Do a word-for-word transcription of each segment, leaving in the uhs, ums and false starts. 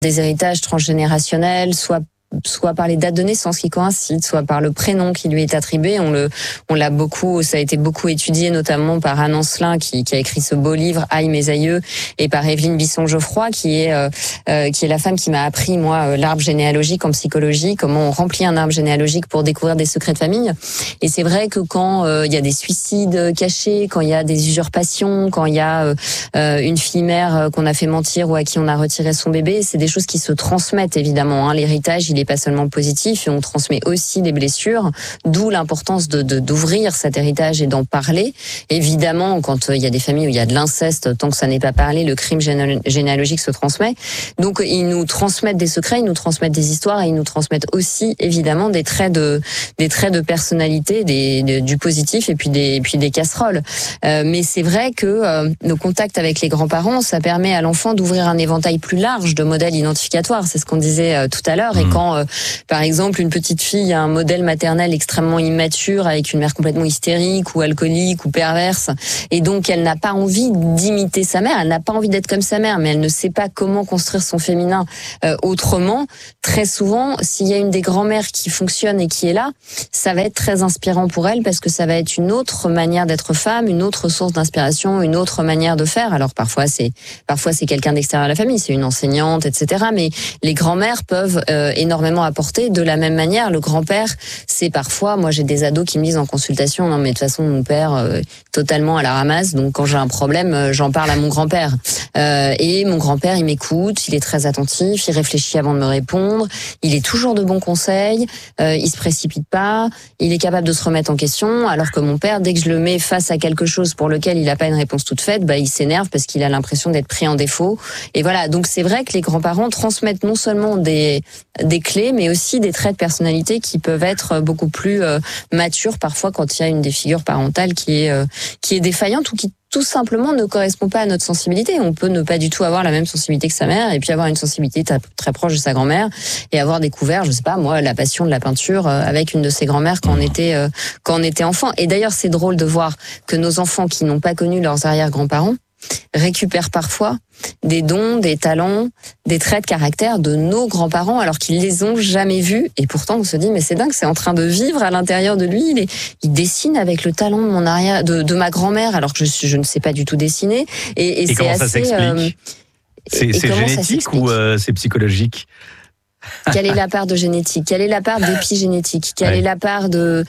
des héritages transgénérationnels, soit soit par les dates de naissance qui coïncident, soit par le prénom qui lui est attribué. On le, on l'a beaucoup, ça a été beaucoup étudié, notamment par Anne Ancelin qui, qui a écrit ce beau livre Aïe mes aïeux, et par Evelyne Bisson-Geoffroy qui est, euh, euh, qui est la femme qui m'a appris moi l'arbre généalogique en psychologie, comment on remplit un arbre généalogique pour découvrir des secrets de famille. Et c'est vrai que quand euh, il y a des suicides cachés, quand il y a des usurpations, quand il y a euh, une fille mère qu'on a fait mentir ou à qui on a retiré son bébé, c'est des choses qui se transmettent évidemment. Hein. L'héritage, il est pas seulement positif, et on transmet aussi des blessures, d'où l'importance de, de d'ouvrir cet héritage et d'en parler. Évidemment, quand il y a des familles où il y a de l'inceste, tant que ça n'est pas parlé, le crime généalogique se transmet. Donc ils nous transmettent des secrets, ils nous transmettent des histoires, et ils nous transmettent aussi évidemment des traits de des traits de personnalité, des de, du positif, et puis des et puis des casseroles. Euh, mais c'est vrai que euh, nos contacts avec les grands-parents, ça permet à l'enfant d'ouvrir un éventail plus large de modèles identificatoires. C'est ce qu'on disait euh, tout à l'heure. Mmh. Et quand Euh, par exemple, une petite fille a un modèle maternel extrêmement immature, avec une mère complètement hystérique ou alcoolique ou perverse, et donc elle n'a pas envie d'imiter sa mère, elle n'a pas envie d'être comme sa mère, mais elle ne sait pas comment construire son féminin euh, autrement. Très souvent, s'il y a une des grand-mères qui fonctionne et qui est là, ça va être très inspirant pour elle, parce que ça va être une autre manière d'être femme, une autre source d'inspiration, une autre manière de faire. Alors parfois c'est parfois c'est quelqu'un d'extérieur à la famille, c'est une enseignante, et cetera. Mais les grand-mères peuvent euh, énormément apporter. De la même manière, le grand-père, c'est parfois, moi j'ai des ados qui me disent en consultation, non mais de toute façon mon père euh, totalement à la ramasse, donc quand j'ai un problème, euh, j'en parle à mon grand-père. Euh, et mon grand-père, il m'écoute, il est très attentif, il réfléchit avant de me répondre, il est toujours de bons conseils, euh, il se précipite pas, il est capable de se remettre en question, alors que mon père, dès que je le mets face à quelque chose pour lequel il n'a pas une réponse toute faite, bah il s'énerve parce qu'il a l'impression d'être pris en défaut. Et voilà, donc c'est vrai que les grands-parents transmettent non seulement des des clés, mais aussi des traits de personnalité qui peuvent être beaucoup plus euh, matures parfois quand il y a une des figures parentales qui est euh, qui est défaillante ou qui tout simplement ne correspond pas à notre sensibilité. On peut ne pas du tout avoir la même sensibilité que sa mère, et puis avoir une sensibilité très, très proche de sa grand-mère, et avoir découvert, je sais pas moi, la passion de la peinture avec une de ses grand-mères quand on était euh, quand on était enfant. Et d'ailleurs, c'est drôle de voir que nos enfants qui n'ont pas connu leurs arrière-grands-parents récupèrent parfois des dons, des talents, des traits de caractère de nos grands-parents, alors qu'ils les ont jamais vus. Et pourtant, on se dit, mais c'est dingue, c'est en train de vivre à l'intérieur de lui. Il, est, il dessine avec le talent de mon arrière, de, de ma grand-mère, alors que je, je ne sais pas du tout dessiner. Et, et, et c'est comment assez, ça s'explique euh, C'est, c'est génétique ou euh, c'est psychologique? Quelle est la part de génétique? Quelle est la part d'épigénétique? Quelle ouais. est la part de...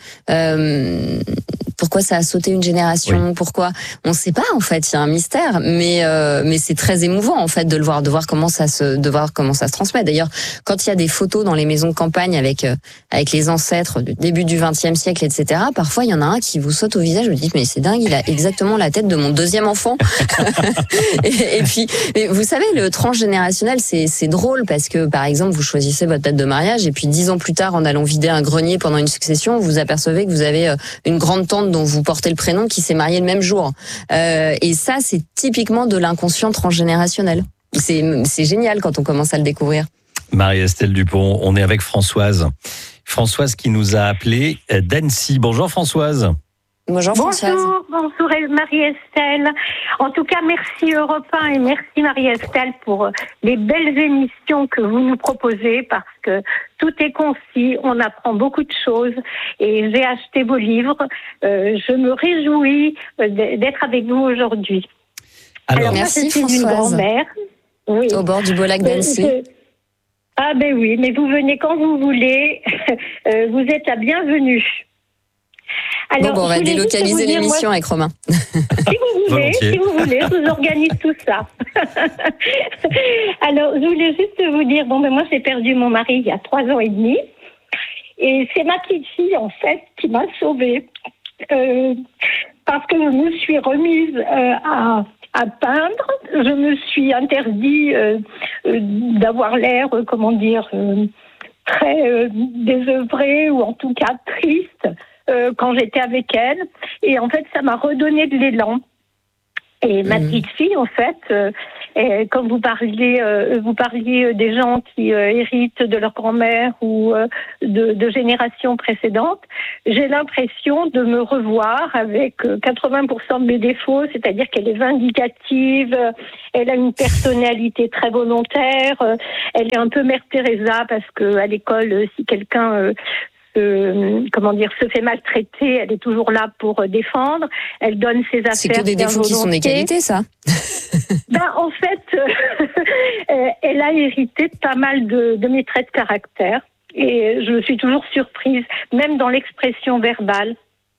Euh, pourquoi ça a sauté une génération? Oui. Pourquoi? On ne sait pas, en fait. Il y a un mystère. Mais, euh, mais c'est très émouvant, en fait, de le voir, de voir comment ça se, de voir comment ça se transmet. D'ailleurs, quand il y a des photos dans les maisons de campagne avec, euh, avec les ancêtres du début du vingtième siècle, et cetera, parfois, il y en a un qui vous saute au visage. Vous dites, mais c'est dingue, il a exactement la tête de mon deuxième enfant. et, et puis, mais vous savez, le transgénérationnel, c'est, c'est drôle parce que, par exemple, vous choisissez votre date de mariage et puis dix ans plus tard, en allant vider un grenier pendant une succession, vous apercevez que vous avez une grande tante dont vous portez le prénom qui s'est mariée le même jour. Euh, et ça, c'est typiquement de l'inconscient transgénérationnel. C'est, c'est génial quand on commence à le découvrir. Marie-Estelle Dupont, on est avec Françoise. Françoise qui nous a appelé d'Annecy. Bonjour Françoise. Bonjour Françoise. Bonjour, bonjour Marie-Estelle. En tout cas, merci Europe un et merci Marie-Estelle pour les belles émissions que vous nous proposez, parce que tout est concis, on apprend beaucoup de choses et j'ai acheté vos livres. Euh, je me réjouis d'être avec vous aujourd'hui. Alors, Alors merci moi, je suis Françoise. Une grand-mère. Oui. Au bord du beau lac d'Annecy. Je... Ah ben oui, mais vous venez quand vous voulez. euh, vous êtes la bienvenue. Alors, bon, bon, on va délocaliser l'émission moi, avec Romain. Si vous voulez, si vous voulez, je vous organise tout ça. Alors, je voulais juste vous dire, bon, ben moi, j'ai perdu mon mari il y a trois ans et demi. Et c'est ma petite fille, en fait, qui m'a sauvée. Euh, parce que je me suis remise euh, à, à peindre. Je me suis interdit euh, euh, d'avoir l'air, euh, comment dire, euh, très euh, désœuvrée ou en tout cas triste. Euh, quand j'étais avec elle, et en fait ça m'a redonné de l'élan. Et ma Mmh. petite fille, en fait, euh, et quand vous parliez, euh, vous parliez des gens qui euh, héritent de leur grand-mère ou euh, de, de générations précédentes, j'ai l'impression de me revoir avec euh, quatre-vingts pour cent de mes défauts, c'est-à-dire qu'elle est vindicative, euh, elle a une personnalité très volontaire, euh, elle est un peu Mère Teresa parce que à l'école, euh, si quelqu'un euh, Euh, comment dire, se fait maltraiter, elle est toujours là pour euh, défendre, elle donne ses affaires. C'est que des défauts qui sont des qualités, ça. Ben, en fait, euh, elle a hérité pas mal de, de mes traits de caractère et je suis toujours surprise, même dans l'expression verbale.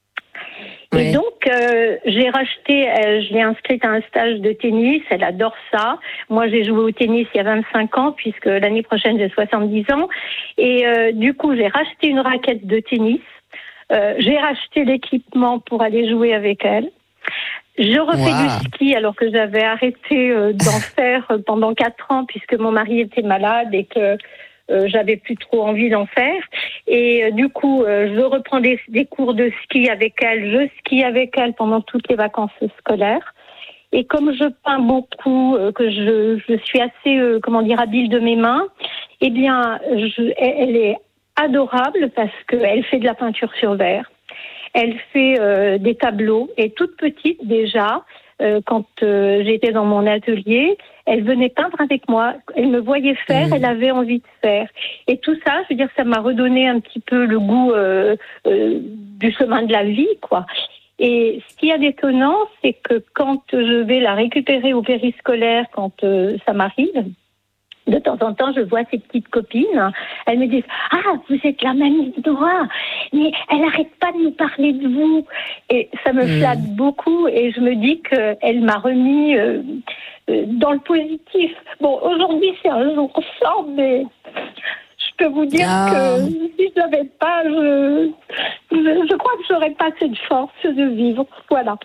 Oui. Et donc, euh, j'ai racheté, euh, je l'ai inscrite à un stage de tennis, elle adore ça. Moi, j'ai joué au tennis il y a vingt-cinq ans, puisque l'année prochaine, j'ai soixante-dix ans. Et euh, du coup, j'ai racheté une raquette de tennis. Euh, j'ai racheté l'équipement pour aller jouer avec elle. Je refais Wow. du ski alors que j'avais arrêté euh, d'en faire pendant quatre ans, puisque mon mari était malade et que Euh, j'avais plus trop envie d'en faire et euh, du coup euh, je reprends des, des cours de ski avec elle, je skie avec elle pendant toutes les vacances scolaires et comme je peins beaucoup, euh, que je, je suis assez euh, comment dire habile de mes mains, eh bien je, elle est adorable parce qu'elle fait de la peinture sur verre, elle fait euh, des tableaux et toute petite déjà. Euh, quand euh, j'étais dans mon atelier, elle venait peindre avec moi, elle me voyait faire, mmh. elle avait envie de faire. Et tout ça, je veux dire, ça m'a redonné un petit peu le goût euh, euh, du chemin de la vie, quoi. Et ce qui est d'étonnant, c'est que quand je vais la récupérer au périscolaire, quand euh, ça m'arrive, de temps en temps, je vois ses petites copines. Elles me disent « Ah, vous êtes la mamie de Nora, mais elle n'arrête pas de nous parler de vous. » Et ça me mmh. flatte beaucoup et je me dis qu'elle m'a remis euh, euh, dans le positif. Bon, aujourd'hui, c'est un jour sans, mais je peux vous dire ah. que si je n'avais pas, je, je, je crois que je n'aurais pas cette force de vivre. Voilà.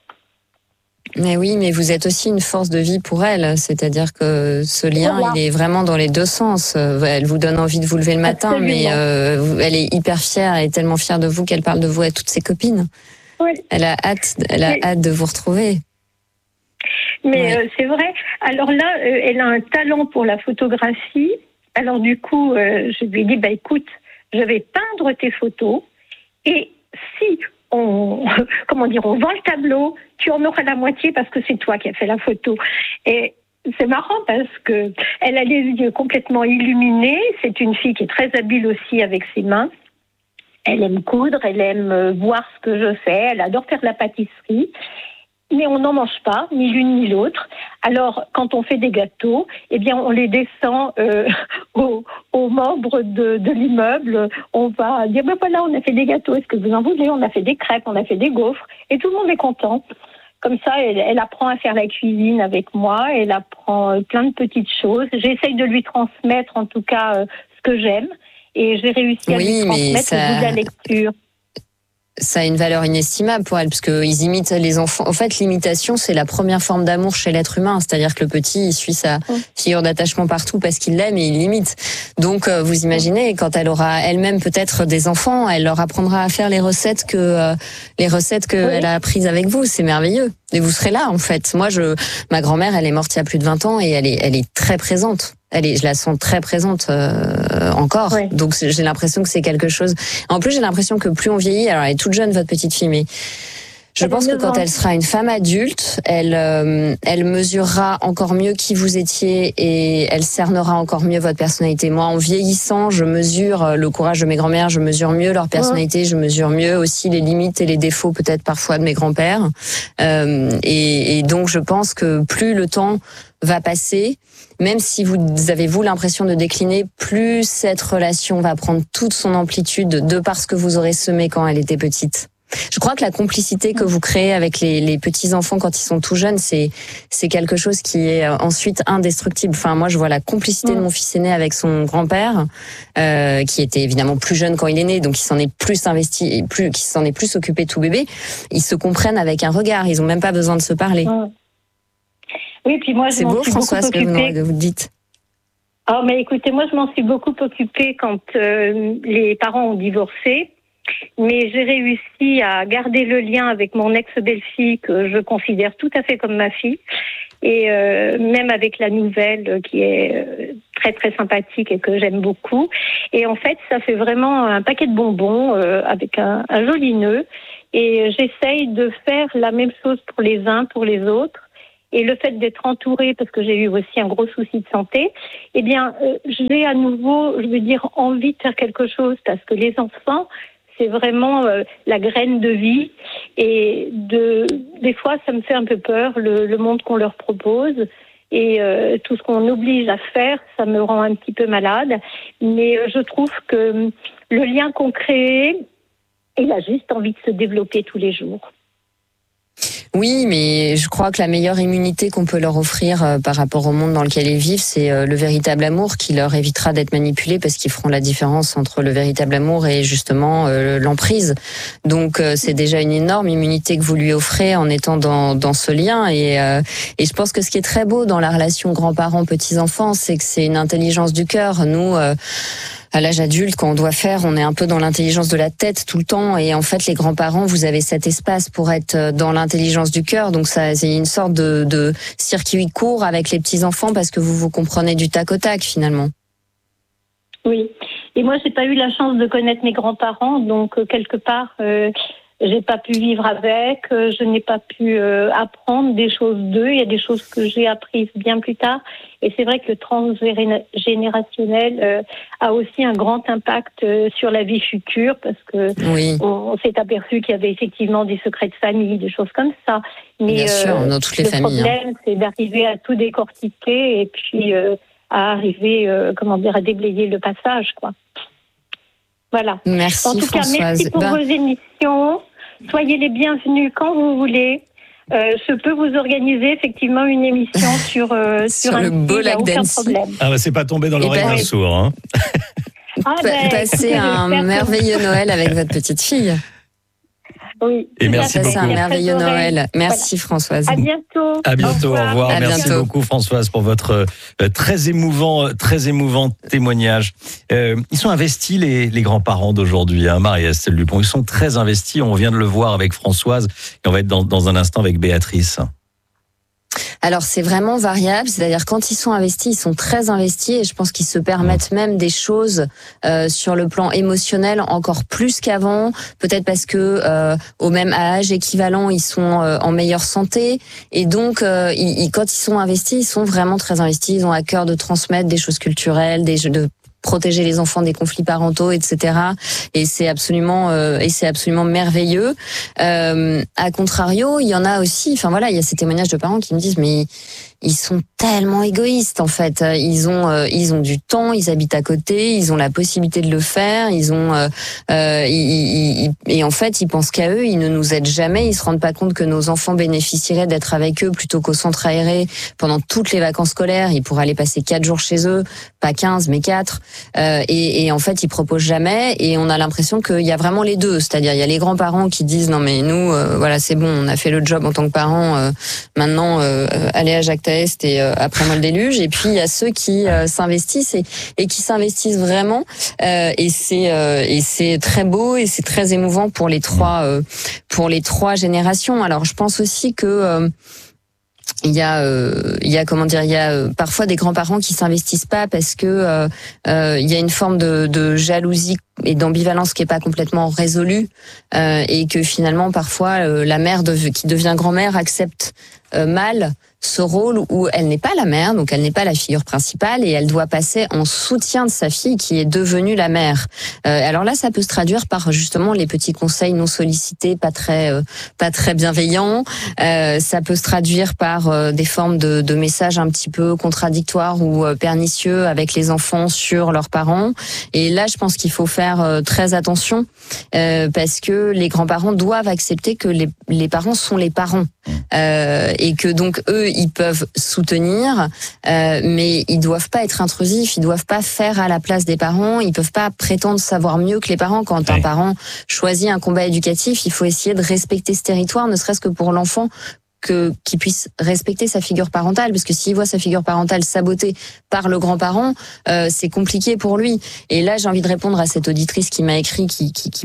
Mais oui, mais vous êtes aussi une force de vie pour elle, c'est-à-dire que ce lien, voilà. il est vraiment dans les deux sens. Elle vous donne envie de vous lever le matin, Absolument. mais euh, elle est hyper fière, elle est tellement fière de vous qu'elle parle de vous à toutes ses copines. Oui. Elle a hâte, elle a mais, hâte de vous retrouver. Mais ouais. euh, c'est vrai. Alors là, euh, elle a un talent pour la photographie. Alors du coup, euh, je lui ai dit, bah écoute, je vais peindre tes photos et si on, comment dire, on vend le tableau, tu en auras la moitié parce que c'est toi qui as fait la photo. Et c'est marrant parce que elle a les yeux complètement illuminés. C'est une fille qui est très habile aussi avec ses mains. Elle aime coudre, elle aime voir ce que je fais, elle adore faire de la pâtisserie. Mais on n'en mange pas, ni l'une ni l'autre. Alors, quand on fait des gâteaux, eh bien, on les descend euh, aux, aux membres de, de l'immeuble. On va dire, ben voilà, on a fait des gâteaux, est-ce que vous en voulez? On a fait des crêpes, on a fait des gaufres. Et tout le monde est content. Comme ça, elle, elle apprend à faire la cuisine avec moi, elle apprend plein de petites choses. J'essaye de lui transmettre, en tout cas, euh, ce que j'aime. Et j'ai réussi à oui, lui transmettre ça... le goût de la lecture. Ça a une valeur inestimable pour elle, parce qu'ils imitent les enfants. En fait, l'imitation, c'est la première forme d'amour chez l'être humain. C'est-à-dire que le petit, il suit sa figure d'attachement partout parce qu'il l'aime et il l'imite. Donc, vous imaginez, quand elle aura elle-même peut-être des enfants, elle leur apprendra à faire les recettes que euh, les recettes que oui. elle a apprises avec vous. C'est merveilleux. Et vous serez là, en fait. Moi, je, ma grand-mère, elle est morte il y a plus de vingt ans et elle est, elle est très présente. Elle est, je la sens très présente euh, encore. Ouais. Donc j'ai l'impression que c'est quelque chose. En plus, j'ai l'impression que plus on vieillit, alors elle est toute jeune votre petite fille, mais je pense que quand elle sera une femme adulte, elle, euh, elle mesurera encore mieux qui vous étiez et elle cernera encore mieux votre personnalité. Moi, en vieillissant, je mesure le courage de mes grands-mères, je mesure mieux leur personnalité, ouais. je mesure mieux aussi les limites et les défauts peut-être parfois de mes grands-pères. Euh, et, et donc, je pense que plus le temps va passer, même si vous avez vous l'impression de décliner, plus cette relation va prendre toute son amplitude de parce que vous aurez semé quand elle était petite. Je crois que la complicité que vous créez avec les, les petits enfants quand ils sont tout jeunes, c'est c'est quelque chose qui est ensuite indestructible. Enfin, moi, je vois la complicité de mon fils aîné avec son grand-père, euh, qui était évidemment plus jeune quand il est né, donc il s'en est plus investi, plus qui s'en est plus occupé tout bébé. Ils se comprennent avec un regard. Ils ont même pas besoin de se parler. Oui, puis moi, je c'est m'en beau, suis François, beaucoup ce occupée. que vous, vous dites. Oh, mais écoutez, moi, je m'en suis beaucoup occupée quand euh, les parents ont divorcé. mais j'ai réussi à garder le lien avec mon ex-belle-fille que je considère tout à fait comme ma fille, et euh, même avec la nouvelle qui est euh, très très sympathique et que j'aime beaucoup. Et en fait, ça fait vraiment un paquet de bonbons euh, avec un, un joli nœud. Et j'essaye de faire la même chose pour les uns, pour les autres. Et le fait d'être entourée, parce que j'ai eu aussi un gros souci de santé, eh bien, euh, j'ai à nouveau, je veux dire, envie de faire quelque chose, parce que les enfants, c'est vraiment euh, la graine de vie. Et de, des fois, ça me fait un peu peur, le, le monde qu'on leur propose. Et euh, tout ce qu'on oblige à faire, ça me rend un petit peu malade. Mais euh, je trouve que le lien qu'on crée, il a juste envie de se développer tous les jours. Oui, mais je crois que la meilleure immunité qu'on peut leur offrir euh, par rapport au monde dans lequel ils vivent, c'est euh, le véritable amour qui leur évitera d'être manipulés, parce qu'ils feront la différence entre le véritable amour et justement euh, l'emprise. Donc euh, c'est déjà une énorme immunité que vous lui offrez en étant dans, dans ce lien. Et, euh, et je pense que ce qui est très beau dans la relation grands-parents-petits-enfants, c'est que c'est une intelligence du cœur. Nous... Euh, à l'âge adulte, quand on doit faire, on est un peu dans l'intelligence de la tête tout le temps. Et en fait, les grands-parents, vous avez cet espace pour être dans l'intelligence du cœur. Donc ça, c'est une sorte de, de circuit court avec les petits-enfants, parce que vous vous comprenez du tac au tac, finalement. Oui. Et moi, j'ai pas eu la chance de connaître mes grands-parents. Donc, euh, quelque part, euh, j'ai pas pu vivre avec. Euh, je n'ai pas pu euh, apprendre des choses d'eux. Il y a des choses que j'ai apprises bien plus tard. Et c'est vrai que le transgénérationnel euh, a aussi un grand impact euh, sur la vie future, parce que oui. on, on s'est aperçu qu'il y avait effectivement des secrets de famille, des choses comme ça. Mais bien sûr, euh, dans toutes les le familles. Le problème, hein, c'est d'arriver à tout décortiquer et puis euh, à arriver, euh, comment dire, à déblayer le passage, quoi. Voilà. Merci, en tout Françoise. cas, merci pour ben... vos émissions. Soyez les bienvenus quand vous voulez. Euh, je peux vous organiser effectivement une émission sur euh, sur, sur un le beau site, lac aucun d'Annecy. problème. Ah bah c'est pas tombé dans l'oreille ben, d'un sourd. Hein. Ah ben, Passez un merveilleux Noël avec votre petite fille. Oui. Et merci beaucoup. Passez un merveilleux Noël. Merci, voilà. Françoise. À bientôt. À bientôt. Au revoir. Au revoir. À Merci bientôt. beaucoup, Françoise, pour votre euh, très émouvant, très émouvant témoignage. Euh, ils sont investis, les, les grands-parents d'aujourd'hui, hein, Marie-Estelle Dupont. Ils sont très investis. On vient de le voir avec Françoise, et on va être dans, dans un instant avec Béatrice. Alors c'est vraiment variable, c'est-à-dire quand ils sont investis, ils sont très investis, et je pense qu'ils se permettent même des choses euh, sur le plan émotionnel encore plus qu'avant, peut-être parce que euh, au même âge équivalent, ils sont euh, en meilleure santé, et donc euh, ils, ils, quand ils sont investis, ils sont vraiment très investis, ils ont à cœur de transmettre des choses culturelles, des jeux de protéger les enfants des conflits parentaux, et cetera. Et c'est absolument euh, et c'est absolument merveilleux. Euh, à contrario, il y en a aussi. Enfin voilà, il y a ces témoignages de parents qui me disent mais ils sont tellement égoïstes en fait. Ils ont euh, ils ont du temps, ils habitent à côté, ils ont la possibilité de le faire, ils ont euh, euh, ils, ils, et en fait ils pensent qu'à eux, ils ne nous aident jamais, ils se rendent pas compte que nos enfants bénéficieraient d'être avec eux plutôt qu'au centre aéré pendant toutes les vacances scolaires. Ils pourraient aller passer quatre jours chez eux, pas quinze mais quatre. Euh, et, et en fait ils proposent jamais, et on a l'impression qu'il y a vraiment les deux, c'est-à-dire il y a les grands-parents qui disent non mais nous euh, voilà c'est bon, on a fait le job en tant que parents, euh, maintenant euh, allez à Jacques Est et euh, après moi le déluge. Et puis il y a ceux qui euh, s'investissent et, et qui s'investissent vraiment, euh, et c'est euh, et c'est très beau et c'est très émouvant pour les trois euh, pour les trois générations. Alors je pense aussi que euh, il y a euh, il y a comment dire il y a euh, parfois des grands-parents qui s'investissent pas parce que euh, euh, il y a une forme de, de jalousie et d'ambivalence qui est pas complètement résolue, euh, et que finalement parfois euh, la mère de, qui devient grand-mère accepte euh, mal ce rôle où elle n'est pas la mère, donc elle n'est pas la figure principale, et elle doit passer en soutien de sa fille qui est devenue la mère. Euh, alors là, ça peut se traduire par justement les petits conseils non sollicités, pas très euh, pas très bienveillants. Euh, ça peut se traduire par euh, des formes de, de messages un petit peu contradictoires ou euh, pernicieux avec les enfants sur leurs parents. Et là, je pense qu'il faut faire euh, très attention, euh, parce que les grands-parents doivent accepter que les, les parents sont les parents, euh, et que donc eux ils peuvent soutenir, euh, mais ils doivent pas être intrusifs, ils doivent pas faire à la place des parents, ils peuvent pas prétendre savoir mieux que les parents. Quand un parent choisit un combat éducatif, il faut essayer de respecter ce territoire, ne serait-ce que pour l'enfant, que qu'il puisse respecter sa figure parentale, parce que s'il voit sa figure parentale sabotée par le grand-parent, euh, c'est compliqué pour lui. Et là, j'ai envie de répondre à cette auditrice qui m'a écrit, qui, qui, qui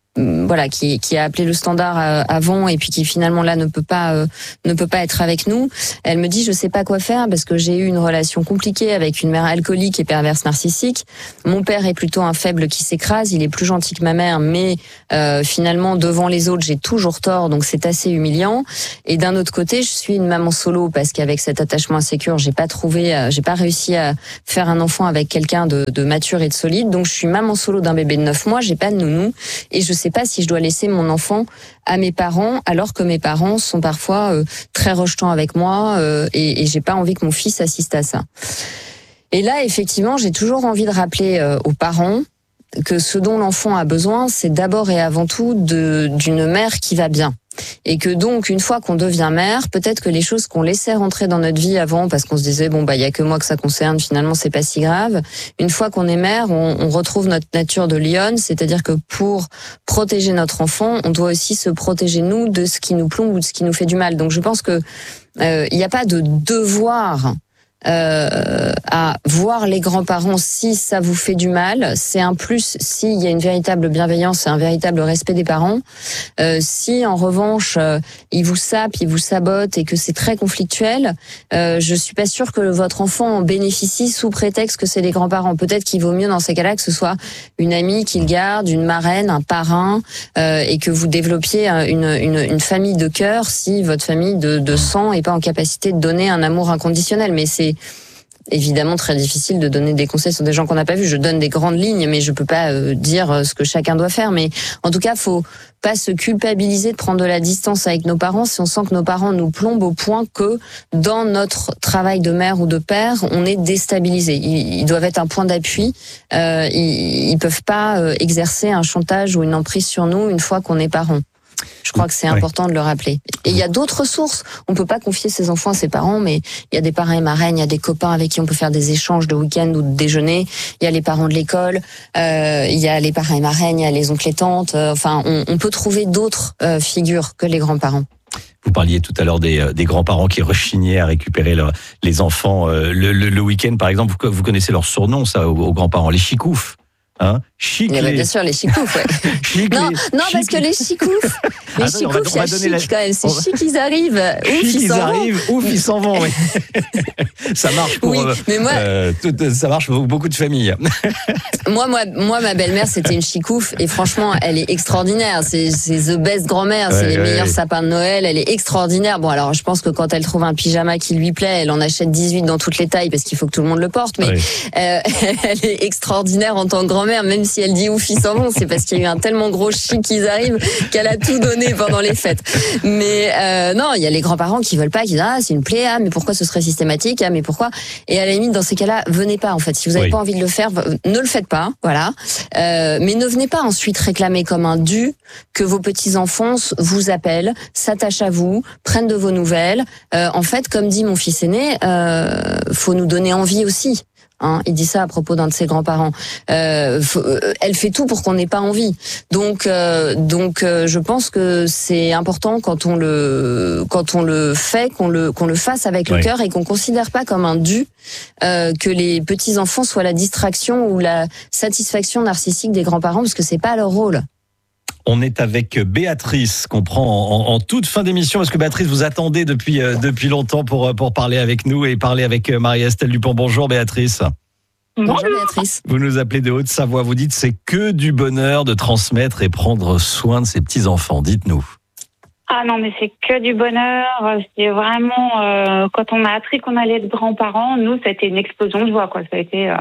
voilà, qui, qui a appelé le standard euh, avant et puis qui finalement là ne peut pas euh, ne peut pas être avec nous. Elle me dit je sais pas quoi faire parce que j'ai eu une relation compliquée avec une mère alcoolique et perverse narcissique. Mon père est plutôt un faible qui s'écrase, il est plus gentil que ma mère, mais euh, finalement devant les autres j'ai toujours tort, donc c'est assez humiliant. Et d'un autre côté, je suis une maman solo parce qu'avec cet attachement insécure, j'ai pas trouvé, euh, j'ai pas réussi à faire un enfant avec quelqu'un de, de mature et de solide. Donc je suis maman solo d'un bébé de neuf mois, j'ai pas de nounou et je sais pas si je dois laisser mon enfant à mes parents alors que mes parents sont parfois euh, très rejetants avec moi euh, et, et j'ai pas envie que mon fils assiste à ça. Et là, effectivement, j'ai toujours envie de rappeler euh, aux parents que ce dont l'enfant a besoin, c'est d'abord et avant tout de, d'une mère qui va bien. Et que donc, une fois qu'on devient mère, peut-être que les choses qu'on laissait rentrer dans notre vie avant, parce qu'on se disait, bon, bah, il y a que moi que ça concerne, finalement, c'est pas si grave. Une fois qu'on est mère, on, on retrouve notre nature de lionne, c'est-à-dire que pour protéger notre enfant, on doit aussi se protéger, nous, de ce qui nous plombe ou de ce qui nous fait du mal. Donc, je pense que euh, il n'y a pas de devoir Euh, à voir les grands-parents si ça vous fait du mal. C'est un plus s'il y a une véritable bienveillance et un véritable respect des parents. Euh, si en revanche euh, ils vous sapent, ils vous sabotent et que c'est très conflictuel, euh, je suis pas sûre que votre enfant en bénéficie sous prétexte que c'est les grands-parents. Peut-être qu'il vaut mieux dans ces cas-là que ce soit une amie qu'il garde, une marraine, un parrain, euh, et que vous développiez une, une, une famille de cœur si votre famille de, de sang est pas en capacité de donner un amour inconditionnel. Mais c'est évidemment très difficile de donner des conseils sur des gens qu'on n'a pas vus. Je donne des grandes lignes, mais je peux pas euh, dire ce que chacun doit faire. Mais en tout cas, faut pas se culpabiliser de prendre de la distance avec nos parents si on sent que nos parents nous plombent au point que dans notre travail de mère ou de père, on est déstabilisé. Ils, ils doivent être un point d'appui. Euh, ils, ils peuvent pas euh, exercer un chantage ou une emprise sur nous une fois qu'on est parents. Je crois que c'est important ouais. de le rappeler. Et il y a d'autres sources. On peut pas confier ses enfants à ses parents, mais il y a des parrains et marraines, il y a des copains avec qui on peut faire des échanges de week-end ou de déjeuner. Il y a les parents de l'école, euh, il y a les parrains et marraines, il y a les oncles et tantes. Euh, enfin, on, on peut trouver d'autres euh, figures que les grands-parents. Vous parliez tout à l'heure des, des grands-parents qui rechignaient à récupérer leur, les enfants euh, le, le, le week-end, par exemple. Vous, vous connaissez leur surnom, ça, aux, aux grands-parents, les chicoufs. Hein, chic les... les... Bien sûr, les chicoufs, ouais. chic non, les... non chic... parce que les chicoufs, les ah, chicoufs, c'est chic la... quand même. C'est va... chic, ils arrivent. Ouf, chic, ils, ils arrivent. Ouf, ils s'en vont. Oui. Ça marche pour. Oui, euh, mais moi, euh, tout, ça marche pour beaucoup de familles. moi, moi, moi, ma belle-mère, c'était une chicouf et franchement, elle est extraordinaire. C'est, c'est the best grand-mère. C'est ouais, les ouais, meilleurs ouais. sapins de Noël. Elle est extraordinaire. Bon, alors, je pense que quand elle trouve un pyjama qui lui plaît, elle en achète dix-huit dans toutes les tailles parce qu'il faut que tout le monde le porte. Mais ouais. euh, elle est extraordinaire en tant que grand-mère. Même si elle dit ouf, ils s'en vont, c'est parce qu'il y a eu un tellement gros chic qu'ils arrivent qu'elle a tout donné pendant les fêtes. Mais euh, non, il y a les grands-parents qui veulent pas, qui disent ah c'est une plaie, ah mais pourquoi ce serait systématique, ah mais pourquoi. Et à la limite dans ces cas-là, venez pas en fait. Si vous n'avez oui. pas envie de le faire, ne le faites pas, voilà. Euh, mais ne venez pas ensuite réclamer comme un dû que vos petits enfants vous appellent, s'attachent à vous, prennent de vos nouvelles. Euh, en fait, comme dit mon fils aîné, euh, faut nous donner envie aussi. Hein, il dit ça à propos d'un de ses grands-parents. Euh, faut, elle fait tout pour qu'on n'ait pas envie. Donc, euh, donc, euh, je pense que c'est important quand on le, quand on le fait, qu'on le, qu'on le fasse avec oui. le cœur et qu'on considère pas comme un dû euh, que les petits enfants soient la distraction ou la satisfaction narcissique des grands-parents, parce que c'est pas leur rôle. On est avec Béatrice, qu'on prend en, en toute fin d'émission, parce que Béatrice, vous attendez depuis, euh, depuis longtemps pour, pour parler avec nous et parler avec Marie-Estelle Dupont. Bonjour Béatrice. Bonjour Béatrice. Vous nous appelez de Haute-Savoie, vous dites c'est que du bonheur de transmettre et prendre soin de ses petits-enfants. Dites-nous. Ah non, mais c'est que du bonheur. C'est vraiment, euh, quand on a appris qu'on allait être grands-parents, nous, ça a été une explosion de joie, quoi. Ça a été... Euh...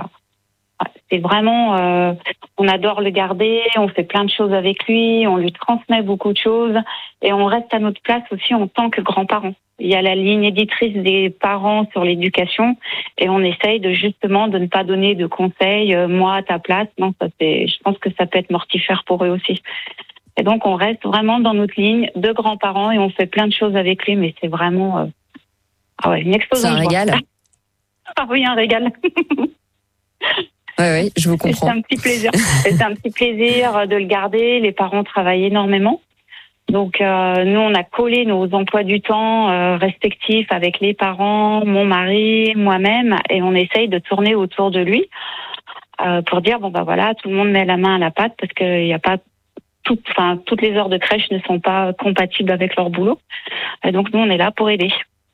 C'est vraiment, euh, on adore le garder, on fait plein de choses avec lui, on lui transmet beaucoup de choses et on reste à notre place aussi en tant que grands-parents. Il y a la ligne éditrice des parents sur l'éducation et on essaye de justement de ne pas donner de conseils, euh, moi à ta place. Non, ça c'est, je pense que ça peut être mortifère pour eux aussi. Et donc on reste vraiment dans notre ligne de grands-parents et on fait plein de choses avec lui, mais c'est vraiment, euh, ah ouais, une explosion. C'est un régal. Ah oui, un régal. Oui, oui, je vous comprends. C'est un petit plaisir. C'est un petit plaisir de le garder. Les parents travaillent énormément. Donc, euh, nous, on a collé nos emplois du temps euh, respectifs avec les parents, mon mari, moi-même, et on essaye de tourner autour de lui euh, pour dire, bon, bah voilà, tout le monde met la main à la pâte parce qu'il n'y a pas toutes, enfin, toutes les heures de crèche ne sont pas compatibles avec leur boulot. Et donc nous, on est là pour aider.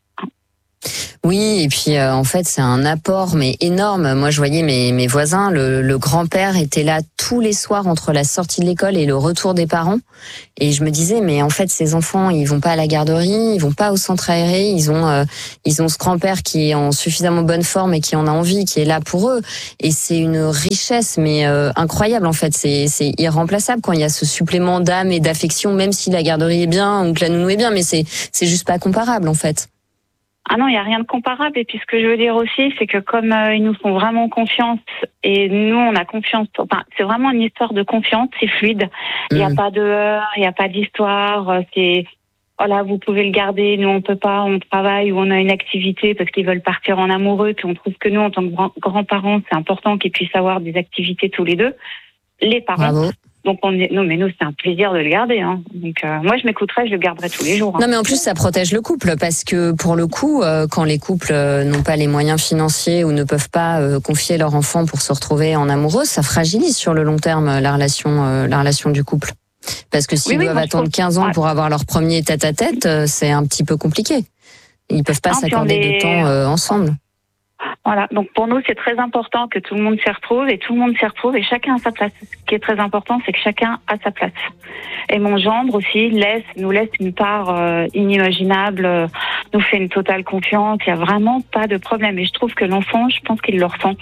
Oui, et puis euh, en fait c'est un apport mais énorme. Moi je voyais mes mes voisins, le, le grand-père était là tous les soirs entre la sortie de l'école et le retour des parents, et je me disais mais en fait ces enfants ils vont pas à la garderie, ils vont pas au centre aéré, ils ont euh, ils ont ce grand-père qui est en suffisamment bonne forme et qui en a envie, qui est là pour eux, et c'est une richesse mais euh, incroyable en fait. C'est c'est irremplaçable quand il y a ce supplément d'âme et d'affection, même si la garderie est bien ou que la nounou est bien, mais c'est c'est juste pas comparable en fait. Ah non, il n'y a rien de comparable. Et puis ce que je veux dire aussi, c'est que comme euh, ils nous font vraiment confiance et nous on a confiance, enfin c'est vraiment une histoire de confiance, c'est fluide. Il mmh. n'y a pas de heurts, il n'y a pas d'histoire. C'est voilà, vous pouvez le garder, nous on peut pas, on travaille ou on a une activité parce qu'ils veulent partir en amoureux. Puis on trouve que nous en tant que grands-parents, c'est important qu'ils puissent avoir des activités tous les deux. Les parents. Bravo. Donc on est, non mais nous c'est un plaisir de le garder. Hein. Donc euh, moi je m'écouterai, je le garderai tous les jours. Hein. Non mais en plus ça protège le couple parce que pour le coup, euh, quand les couples euh, n'ont pas les moyens financiers ou ne peuvent pas euh, confier leur enfant pour se retrouver en amoureux, ça fragilise sur le long terme la relation, euh, la relation du couple. Parce que s'ils oui, doivent oui, attendre quinze ans ouais. pour avoir leur premier tête-à-tête, euh, c'est un petit peu compliqué. Ils peuvent pas non, s'accorder est... de temps euh, ensemble. Voilà, donc pour nous c'est très important que tout le monde s'y retrouve et tout le monde s'y retrouve et chacun a sa place. Ce qui est très important, c'est que chacun a sa place. Et mon gendre aussi laisse, nous laisse une part euh, inimaginable, euh, nous fait une totale confiance. Il y a vraiment pas de problème. Et je trouve que l'enfant, je pense qu'il le ressent.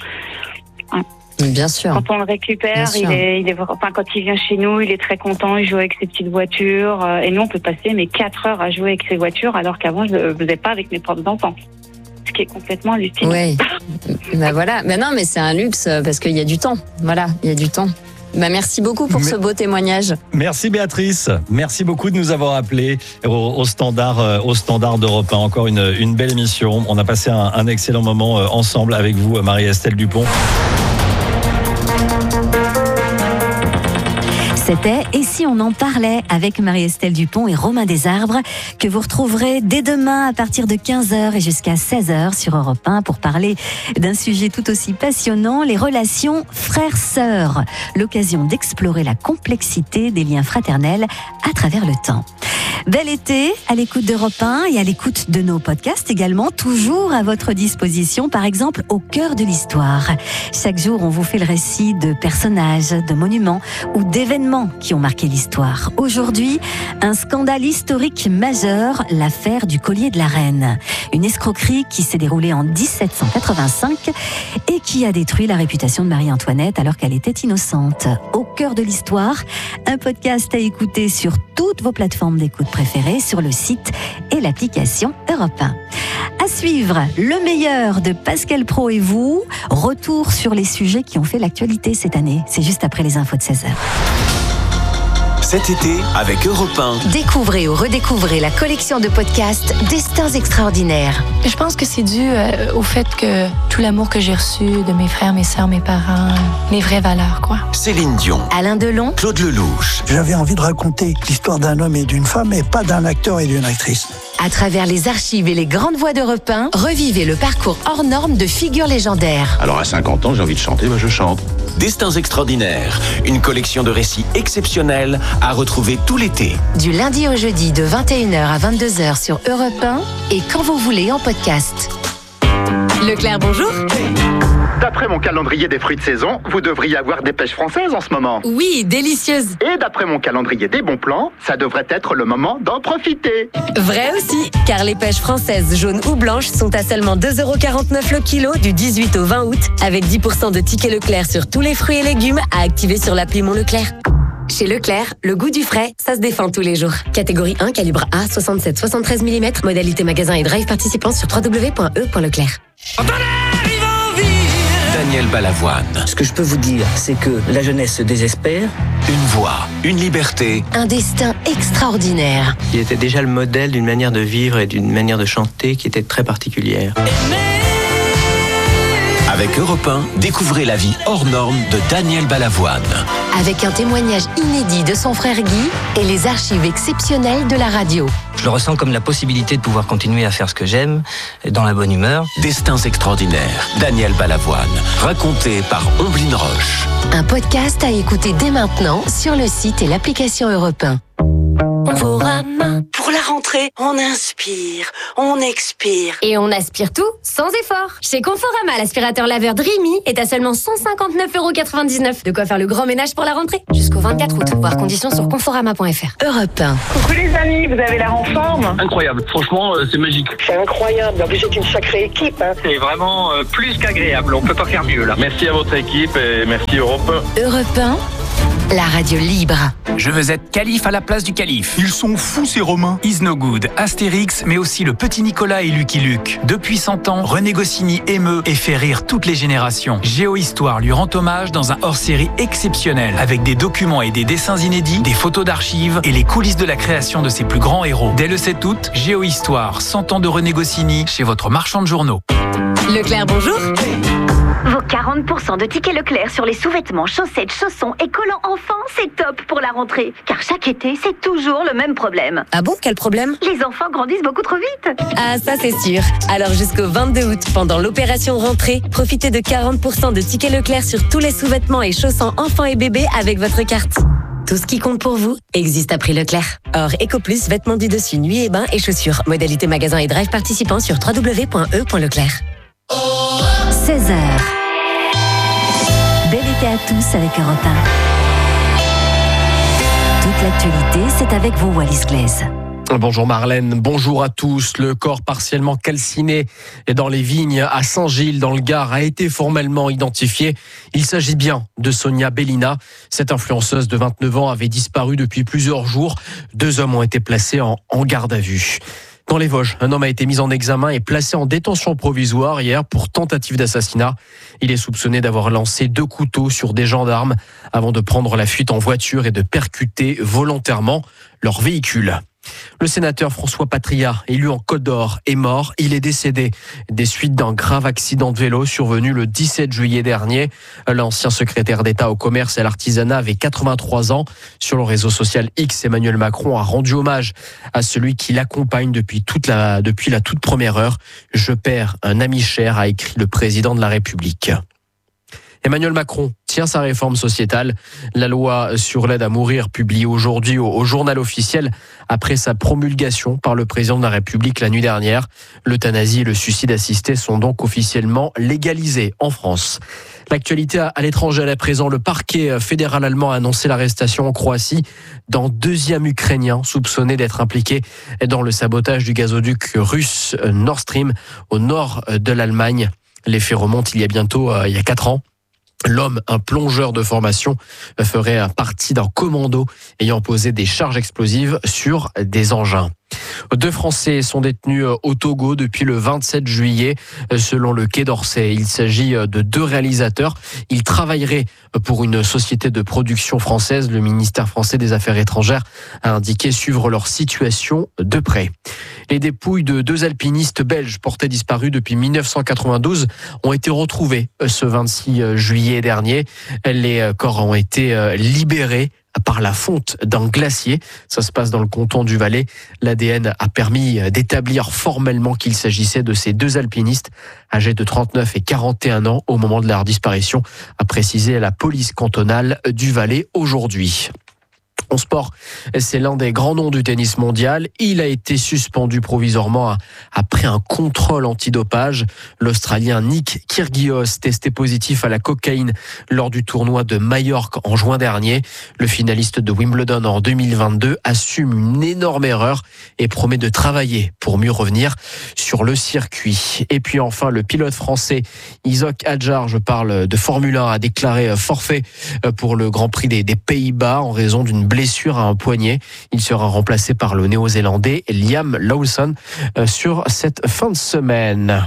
Ouais. Bien sûr. Quand on le récupère, il est, il est, enfin quand il vient chez nous, il est très content. Il joue avec ses petites voitures euh, et nous on peut passer mais quatre heures à jouer avec ses voitures alors qu'avant je ne faisais pas avec mes propres enfants. Ce qui est complètement hallucinant. Oui, ben voilà. Ben non, mais c'est un luxe parce qu'il y a du temps. Voilà, il y a du temps. Ben merci beaucoup pour mais... ce beau témoignage. Merci Béatrice. Merci beaucoup de nous avoir appelés au, au standard, au standard d'Europe un. Encore une, une belle émission. On a passé un, un excellent moment ensemble avec vous, Marie-Estelle Dupont. C'était « Et si on en parlait » avec Marie-Estelle Dupont et Romain Desarbres, que vous retrouverez dès demain à partir de quinze heures et jusqu'à seize heures sur Europe un pour parler d'un sujet tout aussi passionnant, les relations frères-sœurs. L'occasion d'explorer la complexité des liens fraternels à travers le temps. Bel été à l'écoute d'Europe un et à l'écoute de nos podcasts également, toujours à votre disposition, par exemple au cœur de l'histoire. Chaque jour, on vous fait le récit de personnages, de monuments ou d'événements qui ont marqué l'histoire. Aujourd'hui, un scandale historique majeur, l'affaire du collier de la reine. Une escroquerie qui s'est déroulée en dix-sept cent quatre-vingt-cinq et qui a détruit la réputation de Marie-Antoinette alors qu'elle était innocente. Au cœur de l'histoire, un podcast à écouter sur toutes vos plateformes d'écoute préférées, sur le site et l'application Europe un. À suivre, le meilleur de Pascal Praud et vous. Retour sur les sujets qui ont fait l'actualité cette année. C'est juste après les infos de seize heures. Cet été, avec Europe un. Découvrez ou redécouvrez la collection de podcasts Destins extraordinaires. Je pense que c'est dû euh, au fait que tout l'amour que j'ai reçu de mes frères, mes sœurs, mes parents, mes vraies valeurs, quoi. Céline Dion. Alain Delon. Claude Lelouch. J'avais envie de raconter l'histoire d'un homme et d'une femme, et pas d'un acteur et d'une actrice. À travers les archives et les grandes voix d'Europe un, revivez le parcours hors norme de figures légendaires. Alors à cinquante ans, j'ai envie de chanter, bah je chante. Destins extraordinaires, une collection de récits exceptionnels à retrouver tout l'été. Du lundi au jeudi de vingt et une heures à vingt-deux heures sur Europe un et quand vous voulez en podcast. Leclerc, bonjour. D'après mon calendrier des fruits de saison, vous devriez avoir des pêches françaises en ce moment. Oui, délicieuses. Et d'après mon calendrier des bons plans, ça devrait être le moment d'en profiter. Vrai aussi, car les pêches françaises jaunes ou blanches sont à seulement deux euros quarante-neuf le kilo du dix-huit au vingt août, avec dix pour cent de tickets Leclerc sur tous les fruits et légumes à activer sur l'appli Mon Leclerc. Chez Leclerc, le goût du frais, ça se défend tous les jours. Catégorie un, calibre A, soixante-sept soixante-treize millimètres, modalité magasin et drive participant sur w w w point e point leclerc. Daniel Balavoine. Ce que je peux vous dire, c'est que la jeunesse se désespère. Une voix, une liberté. Un destin extraordinaire. Il était déjà le modèle d'une manière de vivre et d'une manière de chanter qui était très particulière. Avec Europe un, découvrez la vie hors norme de Daniel Balavoine. Avec un témoignage inédit de son frère Guy et les archives exceptionnelles de la radio. Je le ressens comme la possibilité de pouvoir continuer à faire ce que j'aime, dans la bonne humeur. Destins extraordinaires, Daniel Balavoine, raconté par Omblin Roche. Un podcast à écouter dès maintenant sur le site et l'application Europe un. Conforama. Pour la rentrée, on inspire, on expire. Et on aspire tout sans effort. Chez Conforama, l'aspirateur laveur Dreamy est à seulement cent cinquante-neuf euros quatre-vingt-dix-neuf. De quoi faire le grand ménage pour la rentrée. Jusqu'au vingt-quatre août. Voir conditions sur conforama point f r. Europe un. Coucou les amis, vous avez l'air en forme. Incroyable, franchement, euh, c'est magique. C'est incroyable, en plus c'est une sacrée équipe. Hein. C'est vraiment euh, plus qu'agréable, on peut pas faire mieux là. Merci à votre équipe et merci Europe un. Europe un, la radio libre. Je veux être calife à la place du calife. Ils sont fous ces Romains. Is No Good, Astérix, mais aussi le petit Nicolas et Lucky Luke. Depuis cent ans, René Goscinny émeut et fait rire toutes les générations. Géohistoire lui rend hommage dans un hors-série exceptionnel, avec des documents et des dessins inédits, des photos d'archives et les coulisses de la création de ses plus grands héros. Dès le sept août, Géohistoire, cent ans de René Goscinny, chez votre marchand de journaux. Leclerc, bonjour. Vos quarante pour cent de tickets Leclerc sur les sous-vêtements, chaussettes, chaussons et collants enfants, c'est top pour la rentrée. Car chaque été, c'est toujours le même problème. Ah bon, quel problème? Les enfants grandissent beaucoup trop vite. Ah, ça c'est sûr. Alors jusqu'au vingt-deux août, pendant l'opération rentrée, profitez de quarante pour cent de tickets Leclerc sur tous les sous-vêtements et chaussons enfants et bébés avec votre carte. Tout ce qui compte pour vous existe à prix Leclerc. Or, EcoPlus, vêtements du dessus, nuit et bain et chaussures. Modalité magasin et drive participants sur w w w point e point leclerc. seize heures. Bel été à tous avec Europe un. Toute l'actualité, c'est avec vous, Wallis Glaise. Bonjour Marlène, bonjour à tous. Le corps partiellement calciné dans les vignes à Saint-Gilles dans le Gard a été formellement identifié. Il s'agit bien de Sonia Bellina. Cette influenceuse de vingt-neuf ans avait disparu depuis plusieurs jours. Deux hommes ont été placés en, en garde à vue. Dans les Vosges, un homme a été mis en examen et placé en détention provisoire hier pour tentative d'assassinat. Il est soupçonné d'avoir lancé deux couteaux sur des gendarmes avant de prendre la fuite en voiture et de percuter volontairement leur véhicule. Le sénateur François Patria, élu en Côte d'Or, est mort. Il est décédé des suites d'un grave accident de vélo survenu le dix-sept juillet dernier. L'ancien secrétaire d'État au commerce et à l'artisanat avait quatre-vingt-trois ans. Sur le réseau social X, Emmanuel Macron a rendu hommage à celui qui l'accompagne depuis toute la, depuis la toute première heure. « Je perds un ami cher », a écrit le président de la République. Emmanuel Macron tient sa réforme sociétale. La loi sur l'aide à mourir, publiée aujourd'hui au, au journal officiel après sa promulgation par le président de la République la nuit dernière. L'euthanasie et le suicide assisté sont donc officiellement légalisés en France. L'actualité à l'étranger à présent, le parquet fédéral allemand a annoncé l'arrestation en Croatie d'un deuxième Ukrainien soupçonné d'être impliqué dans le sabotage du gazoduc russe Nord Stream au nord de l'Allemagne. Les faits remontent il y a bientôt, euh, il y a quatre ans. L'homme, un plongeur de formation, ferait partie d'un commando ayant posé des charges explosives sur des engins. Deux Français sont détenus au Togo depuis le vingt-sept juillet, selon le Quai d'Orsay. Il s'agit de deux réalisateurs. Ils travailleraient pour une société de production française. Le ministère français des Affaires étrangères a indiqué suivre leur situation de près. Les dépouilles de deux alpinistes belges portés disparus depuis mille neuf cent quatre-vingt-douze ont été retrouvées ce vingt-six juillet dernier. Les corps ont été libérés par la fonte d'un glacier. Ça se passe dans le canton du Valais. L'A D N a permis d'établir formellement qu'il s'agissait de ces deux alpinistes âgés de trente-neuf et quarante et un ans au moment de leur disparition, a précisé la police cantonale du Valais aujourd'hui. En sport, c'est l'un des grands noms du tennis mondial. Il a été suspendu provisoirement après un contrôle antidopage. L'Australien Nick Kyrgios, testé positif à la cocaïne lors du tournoi de Majorque en juin dernier. Le finaliste de Wimbledon en deux mille vingt-deux assume une énorme erreur et promet de travailler pour mieux revenir sur le circuit. Et puis enfin, le pilote français Isaac Hadjar, je parle de Formule un, a déclaré forfait pour le Grand Prix des Pays-Bas en raison d'une blessure blessure à un poignet. Il sera remplacé par le néo-zélandais Liam Lawson sur cette fin de semaine.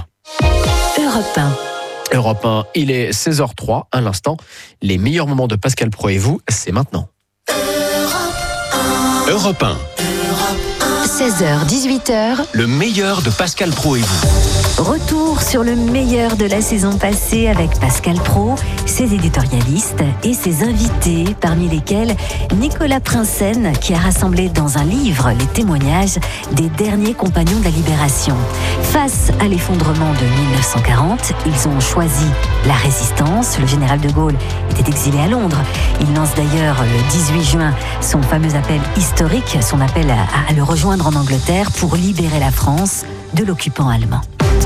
Europe un. Europe un, il est seize heures trois à l'instant. Les meilleurs moments de Pascal Pro et vous, c'est maintenant. Europe un. seize heures dix-huit heures. Le meilleur de Pascal Praud et vous. Retour sur le meilleur de la saison passée avec Pascal Praud, ses éditorialistes et ses invités, parmi lesquels Nicolas Prinsen, qui a rassemblé dans un livre les témoignages des derniers compagnons de la Libération. Face à l'effondrement de mille neuf cent quarante, ils ont choisi la résistance. Le général de Gaulle était exilé à Londres. Il lance d'ailleurs le dix-huit juin son fameux appel historique, son appel à, à le rejoindre en Angleterre pour libérer la France de l'occupant allemand.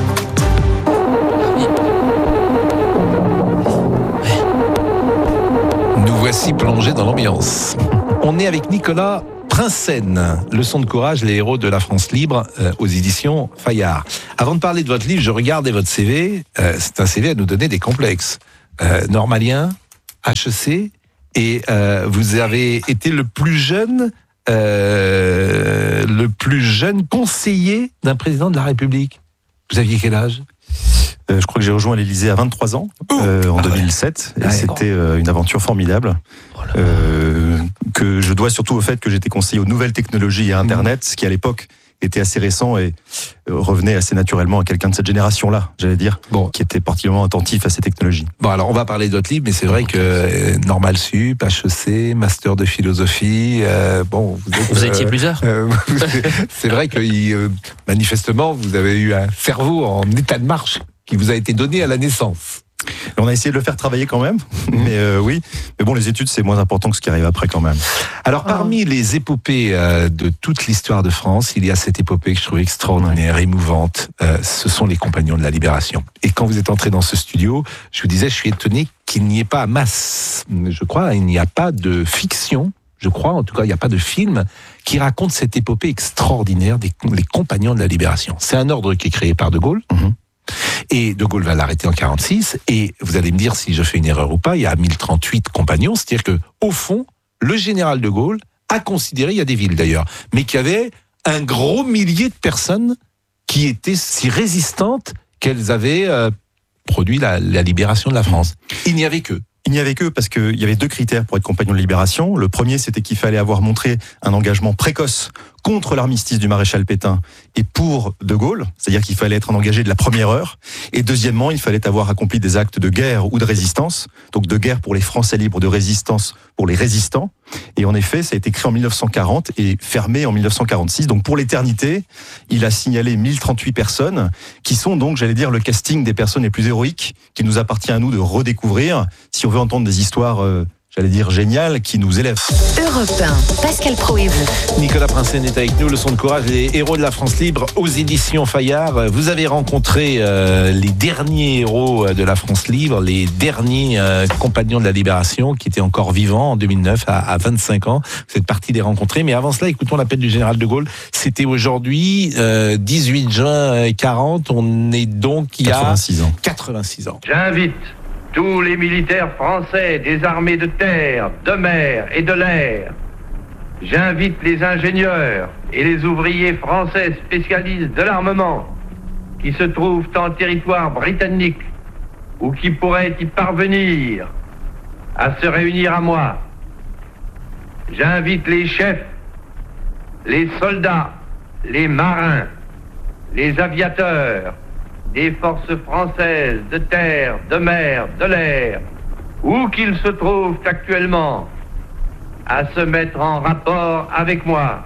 Nous voici plongés dans l'ambiance. On est avec Nicolas Prinsen, Leçon de courage, les héros de la France libre, euh, aux éditions Fayard. Avant de parler de votre livre, je regardais votre C V. Euh, c'est un C V à nous donner des complexes. Euh, normalien, H E C, et euh, vous avez été le plus jeune, euh, le plus jeune conseiller d'un président de la République. Vous aviez quel âge ? Euh, je crois que j'ai rejoint l'Élysée à vingt-trois ans, euh, en ah deux mille sept. Ouais. Et ah, c'était euh, une aventure formidable, euh, que je dois surtout au fait que j'étais conseiller aux nouvelles technologies et à Internet, ce qui à l'époque était assez récent et euh, revenait assez naturellement à quelqu'un de cette génération-là, j'allais dire, bon. qui était particulièrement attentif à ces technologies. Bon, alors on va parler de votre livre, mais c'est vrai que euh, Normal Sup, H E C, Master de philosophie, euh, bon... Vous, êtes, vous étiez euh, plusieurs euh, C'est vrai que euh, manifestement, vous avez eu un cerveau en état de marche qui vous a été donné à la naissance. On a essayé de le faire travailler quand même, mais euh, oui. Mais bon, les études, c'est moins important que ce qui arrive après quand même. Alors, parmi les épopées euh, de toute l'histoire de France, il y a cette épopée que je trouve extraordinaire, émouvante. Euh, ce sont les Compagnons de la Libération. Et quand vous êtes entré dans ce studio, je vous disais, je suis étonné qu'il n'y ait pas à masse, je crois, il n'y a pas de fiction, je crois, en tout cas, il n'y a pas de film qui raconte cette épopée extraordinaire des les Compagnons de la Libération. C'est un ordre qui est créé par De Gaulle. Mm-hmm. Et De Gaulle va l'arrêter en quarante-six, et vous allez me dire si je fais une erreur ou pas, il y a mille trente-huit compagnons, c'est-à-dire que au fond, le général de Gaulle a considéré, il y a des villes d'ailleurs, mais qu'il y avait un gros millier de personnes qui étaient si résistantes qu'elles avaient euh, produit la, la libération de la France. Il n'y avait qu'eux. Il n'y avait qu'eux parce qu'il y avait deux critères pour être compagnon de libération. Le premier, c'était qu'il fallait avoir montré un engagement précoce contre l'armistice du maréchal Pétain et pour De Gaulle, c'est-à-dire qu'il fallait être un engagé de la première heure. Et deuxièmement, il fallait avoir accompli des actes de guerre ou de résistance, donc de guerre pour les Français libres, de résistance pour les résistants. Et en effet, ça a été créé en mille neuf cent quarante et fermé en mille neuf cent quarante-six. Donc pour l'éternité, il a signalé mille trente-huit personnes qui sont donc, j'allais dire, le casting des personnes les plus héroïques qui nous appartient à nous de redécouvrir si on veut entendre des histoires... Euh, j'allais dire génial, qui nous élève. Europe un, Pascal Praud et vous. Nicolas Prinsen est avec nous, Leçon de courage, les héros de la France libre aux éditions Fayard. Vous avez rencontré euh, les derniers héros de la France libre, les derniers euh, compagnons de la libération qui étaient encore vivants en deux mille neuf à, à vingt-cinq ans. Vous êtes parti les rencontrer, mais avant cela, écoutons l'appel du général de Gaulle. C'était aujourd'hui, euh, dix-huit juin quarante, on est donc il y a quatre-vingt-six ans. quatre-vingt-six ans. J'invite tous les militaires français des armées de terre, de mer et de l'air. J'invite les ingénieurs et les ouvriers français spécialistes de l'armement qui se trouvent en territoire britannique ou qui pourraient y parvenir à se réunir à moi. J'invite les chefs, les soldats, les marins, les aviateurs, des forces françaises de terre, de mer, de l'air, où qu'ils se trouvent actuellement, à se mettre en rapport avec moi.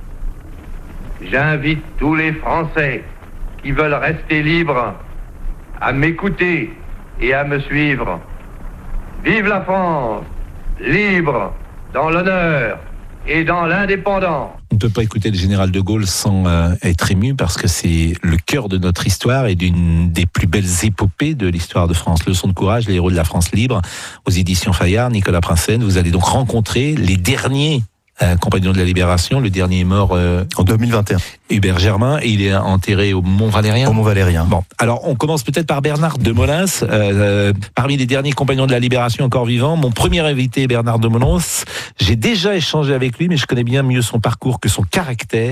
J'invite tous les Français qui veulent rester libres à m'écouter et à me suivre. Vive la France, libre, dans l'honneur et dans l'indépendance. On ne peut pas écouter le général de Gaulle sans euh, être ému parce que c'est le cœur de notre histoire et d'une des plus belles épopées de l'histoire de France. Leçon de courage, les héros de la France libre, aux éditions Fayard. Nicolas Prinsen, vous allez donc rencontrer les derniers euh, compagnons de la Libération. Le dernier est mort euh, en deux mille vingt et un. Hubert Germain, et il est enterré au Mont-Valérien. Au Mont-Valérien. Bon, alors on commence peut-être par Bernard de Molins, euh, parmi les derniers compagnons de la Libération encore vivants. Mon premier invité est Bernard de Molins. J'ai déjà échangé avec lui, mais je connais bien mieux son parcours que son caractère.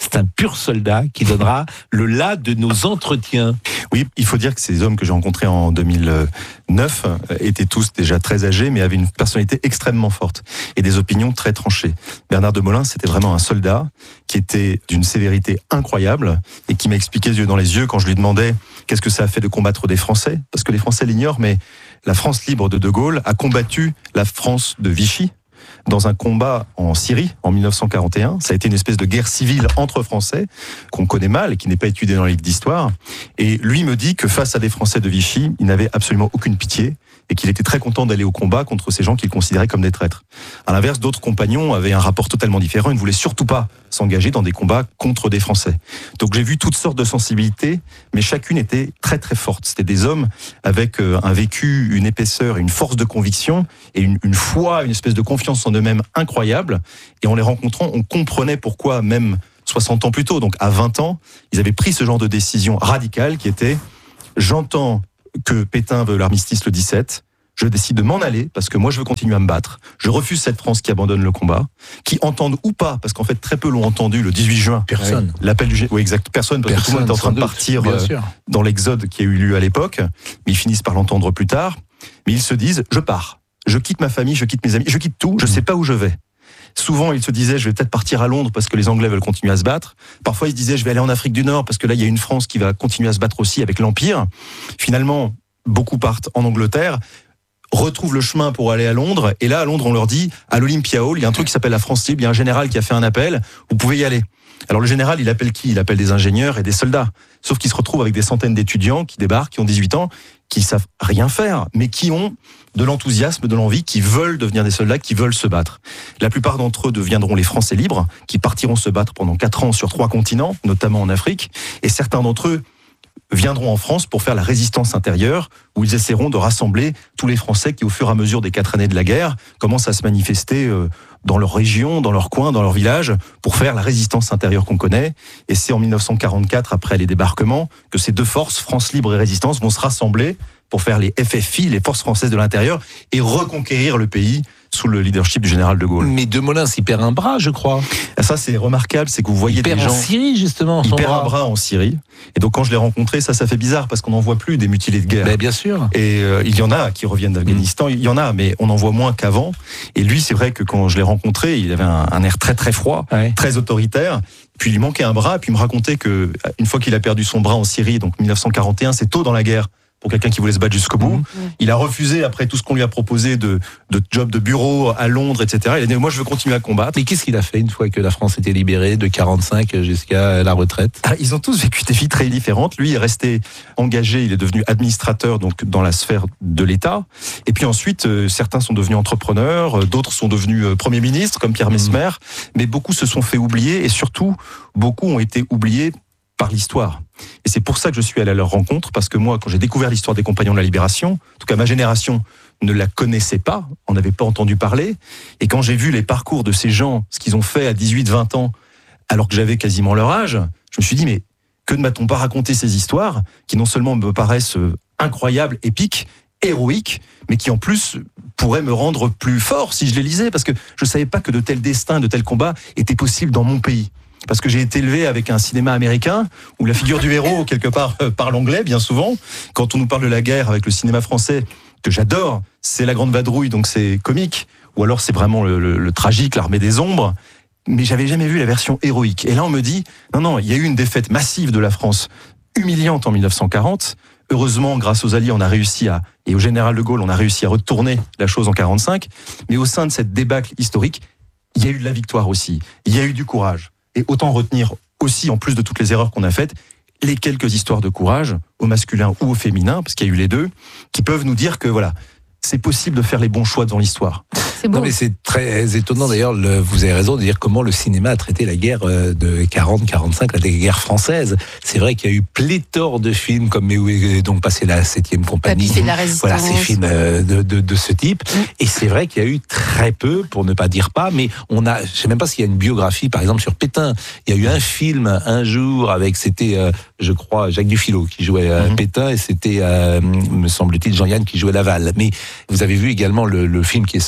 C'est un pur soldat qui donnera le là de nos entretiens. Oui, il faut dire que ces hommes que j'ai rencontrés en deux mille neuf étaient tous déjà très âgés, mais avaient une personnalité extrêmement forte et des opinions très tranchées. Bernard de Molins, c'était vraiment un soldat qui était d'une sévérité incroyable et qui m'a expliqué les yeux dans les yeux quand je lui demandais qu'est-ce que ça a fait de combattre des Français, parce que les Français l'ignorent, mais la France libre de De Gaulle a combattu la France de Vichy dans un combat en Syrie en mille neuf cent quarante et un. Ça a été une espèce de guerre civile entre Français qu'on connaît mal et qui n'est pas étudiée dans les livres d'histoire. Et lui me dit que face à des Français de Vichy, il n'avait absolument aucune pitié et qu'il était très content d'aller au combat contre ces gens qu'il considérait comme des traîtres. À l'inverse, d'autres compagnons avaient un rapport totalement différent. Ils ne voulaient surtout pas s'engager dans des combats contre des Français. Donc j'ai vu toutes sortes de sensibilités, mais chacune était très très forte. C'était des hommes avec un vécu, une épaisseur, une force de conviction et une, une foi, une espèce de confiance en eux-mêmes incroyable. Et en les rencontrant, on comprenait pourquoi même soixante ans plus tôt, donc à vingt ans, ils avaient pris ce genre de décision radicale qui était « j'entends que Pétain veut l'armistice le dix-sept, je décide de m'en aller parce que moi je veux continuer à me battre. Je refuse cette France qui abandonne le combat, qui entendent ou pas, parce qu'en fait très peu l'ont entendu le dix-huit juin. Personne. L'appel du... Oui, exact. Personne, parce Personne, que tout le monde était en train de partir euh, dans l'exode qui a eu lieu à l'époque, mais ils finissent par l'entendre plus tard. Mais ils se disent, je pars. Je quitte ma famille, je quitte mes amis, je quitte tout, je sais pas où je vais. Souvent, ils se disaient, je vais peut-être partir à Londres parce que les Anglais veulent continuer à se battre. Parfois, ils se disaient, je vais aller en Afrique du Nord parce que là, il y a une France qui va continuer à se battre aussi avec l'Empire. Finalement, beaucoup partent en Angleterre, retrouvent le chemin pour aller à Londres. Et là, à Londres, on leur dit, à l'Olympia Hall, il y a un truc qui s'appelle la France libre, il y a un général qui a fait un appel, vous pouvez y aller. Alors le général, il appelle qui ? Il appelle des ingénieurs et des soldats. Sauf qu'il se retrouve avec des centaines d'étudiants qui débarquent, qui ont dix-huit ans, qui savent rien faire, mais qui ont de l'enthousiasme, de l'envie, qui veulent devenir des soldats, qui veulent se battre. La plupart d'entre eux deviendront les Français libres, qui partiront se battre pendant quatre ans sur trois continents, notamment en Afrique. Et certains d'entre eux viendront en France pour faire la résistance intérieure, où ils essaieront de rassembler tous les Français qui, au fur et à mesure des quatre années de la guerre, commencent à se manifester dans leur région, dans leur coin, dans leur village, pour faire la résistance intérieure qu'on connaît. Et c'est en mille neuf cent quarante-quatre, après les débarquements, que ces deux forces, France Libre et Résistance, vont se rassembler pour faire les F F I, les Forces Françaises de l'Intérieur, et reconquérir le pays sous le leadership du général de Gaulle. Mais De Molins, il perd un bras, je crois. Ça, c'est remarquable, c'est que vous voyez il des perd gens... en Syrie, justement. Il perd bras. un bras en Syrie. Et donc, quand je l'ai rencontré, ça, ça fait bizarre, parce qu'on n'en voit plus des mutilés de guerre. Ben, bien sûr. Et euh, il y en a qui reviennent d'Afghanistan, mmh. il y en a, mais on en voit moins qu'avant. Et lui, c'est vrai que quand je l'ai rencontré, il avait un, un air très très froid, ouais. très autoritaire. Puis il lui manquait un bras, puis il me racontait que une fois qu'il a perdu son bras en Syrie, donc mille neuf cent quarante et un, c'est tôt dans la guerre, pour quelqu'un qui voulait se battre jusqu'au bout. Mmh. Il a refusé, après tout ce qu'on lui a proposé de, de job de bureau à Londres, et cetera. Il a dit, moi, je veux continuer à combattre. Mais qu'est-ce qu'il a fait une fois que la France était libérée, de quarante-cinq jusqu'à la retraite ? Ah, ils ont tous vécu des vies très différentes. Lui est resté engagé, il est devenu administrateur donc dans la sphère de l'État. Et puis ensuite, euh, certains sont devenus entrepreneurs, euh, d'autres sont devenus euh, Premier ministre, comme Pierre Messmer. Mmh. Mais beaucoup se sont fait oublier, et surtout, beaucoup ont été oubliés par l'histoire. Et c'est pour ça que je suis allé à leur rencontre, parce que moi, quand j'ai découvert l'histoire des Compagnons de la Libération, en tout cas ma génération ne la connaissait pas, on n'avait pas entendu parler, et quand j'ai vu les parcours de ces gens, ce qu'ils ont fait à dix-huit vingt ans, alors que j'avais quasiment leur âge, je me suis dit, mais que ne m'a-t-on pas raconté ces histoires, qui non seulement me paraissent incroyables, épiques, héroïques, mais qui en plus pourraient me rendre plus fort si je les lisais, parce que je ne savais pas que de tels destins, de tels combats étaient possibles dans mon pays. Parce que j'ai été élevé avec un cinéma américain où la figure du héros, quelque part, euh, parle anglais, bien souvent. Quand on nous parle de la guerre avec le cinéma français, que j'adore, c'est La Grande Vadrouille, donc c'est comique. Ou alors c'est vraiment le, le, le tragique, l'Armée des Ombres. Mais j'avais jamais vu la version héroïque. Et là, on me dit, non, non, il y a eu une défaite massive de la France, humiliante en mille neuf cent quarante. Heureusement, grâce aux Alliés, on a réussi à, et au général de Gaulle, on a réussi à retourner la chose en quarante-cinq. Mais au sein de cette débâcle historique, il y a eu de la victoire aussi. Il y a eu du courage. Et autant retenir aussi, en plus de toutes les erreurs qu'on a faites, les quelques histoires de courage, au masculin ou au féminin, parce qu'il y a eu les deux, qui peuvent nous dire que voilà, c'est possible de faire les bons choix devant l'histoire. C'est bon. Non, mais c'est très étonnant d'ailleurs, le, vous avez raison de dire comment le cinéma a traité la guerre de quarante quarante-cinq, la guerre française. C'est vrai qu'il y a eu pléthore de films comme Mais où est donc passé la septième compagnie. Papy fait de la résistance. Voilà, ces films de, de, de ce type. Mmh. Et c'est vrai qu'il y a eu très peu, pour ne pas dire pas, mais on a, je sais même pas s'il y a une biographie, par exemple, sur Pétain. Il y a eu un film un jour avec, c'était, euh, je crois, Jacques Dufilot qui jouait euh, mmh. Pétain, et c'était, euh, me semble-t-il, Jean-Yann qui jouait Laval. Mais vous avez vu également le, le film qui est sorti,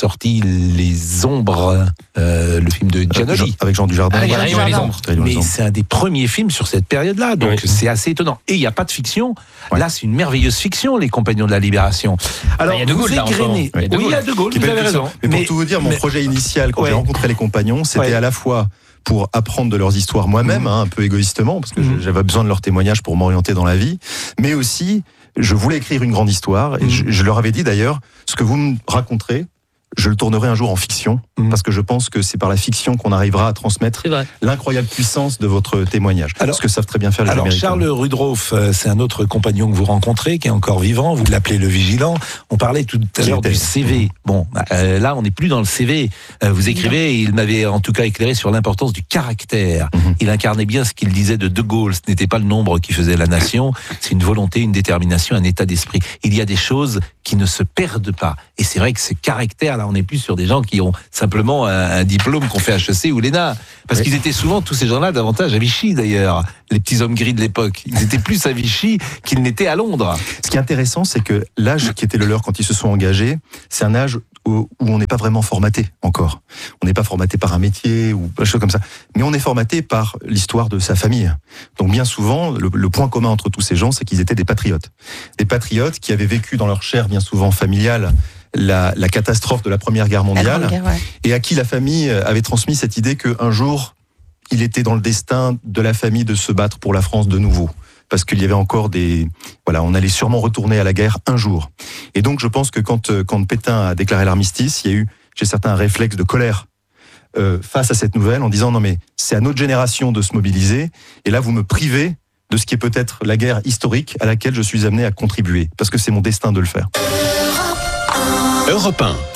Les Ombres, euh, le film de Giannoli. Avec Jean Dujardin. Ah, Voilà, Jean les Dujardin. Ombres. Mais c'est un des premiers films sur cette période-là, donc Oui. c'est assez étonnant. Et il n'y a pas de fiction. Ouais. Là, c'est une merveilleuse fiction, Les Compagnons de la Libération. Alors, il y a De Gaulle, vous là, égrenez. encore. Oui, il y a De Gaulle, Qui vous est avez belle raison. fiction. Mais, pour tout vous dire, mon mais- projet initial, quand Ouais. j'ai rencontré les compagnons, c'était Ouais. à la fois pour apprendre de leurs histoires moi-même, Mmh. hein, un peu égoïstement, parce que Mmh. j'avais besoin de leurs témoignages pour m'orienter dans la vie, mais aussi, je voulais écrire une grande histoire, et Mmh. je, je leur avais dit d'ailleurs, ce que vous me raconterez, je le tournerai un jour en fiction, Mmh. parce que je pense que c'est par la fiction qu'on arrivera à transmettre l'incroyable puissance de votre témoignage. Alors- ce que savent très bien faire les Alors Américains. Charles Rudolph, euh, c'est un autre compagnon que vous rencontrez, qui est encore vivant, vous l'appelez le vigilant. On parlait tout à Qui l'heure était. du C V. Bon, euh, là on n'est plus dans le C V. Euh, vous écrivez, et il m'avait en tout cas éclairé sur l'importance du caractère. Mhm. Il incarnait bien ce qu'il disait de De Gaulle. Ce n'était pas le nombre qui faisait la nation, c'est une volonté, une détermination, un état d'esprit. Il y a des choses qui ne se perdent pas. Et c'est vrai que ce caractère, là on n'est plus sur des gens qui ont simplement un, un diplôme qu'on fait H E C ou l'E N A. Parce Oui. qu'ils étaient souvent, tous ces gens-là, davantage à Vichy d'ailleurs. Les petits hommes gris de l'époque. Ils étaient plus à Vichy qu'ils n'étaient à Londres. Ce qui est intéressant, c'est que l'âge qui était le leur quand ils se sont engagés, c'est un âge où, où on n'est pas vraiment formaté encore. On n'est pas formaté par un métier ou des choses comme ça, mais on est formaté par l'histoire de sa famille. Donc bien souvent, le, le point commun entre tous ces gens, c'est qu'ils étaient des patriotes. Des patriotes qui avaient vécu dans leur chair, bien souvent familiale, la, la catastrophe de la Première Guerre mondiale, La Grande Guerre, ouais. et à qui la famille avait transmis cette idée qu'un jour, il était dans le destin de la famille de se battre pour la France de nouveau. Parce qu'il y avait encore des... Voilà, on allait sûrement retourner à la guerre un jour. Et donc, je pense que quand, euh, quand Pétain a déclaré l'armistice, il y a eu, chez certains, un réflexe de colère euh, face à cette nouvelle, en disant, non mais, c'est à notre génération de se mobiliser, et là, vous me privez de ce qui est peut-être la guerre historique à laquelle je suis amené à contribuer, parce que c'est mon destin de le faire. Europe un.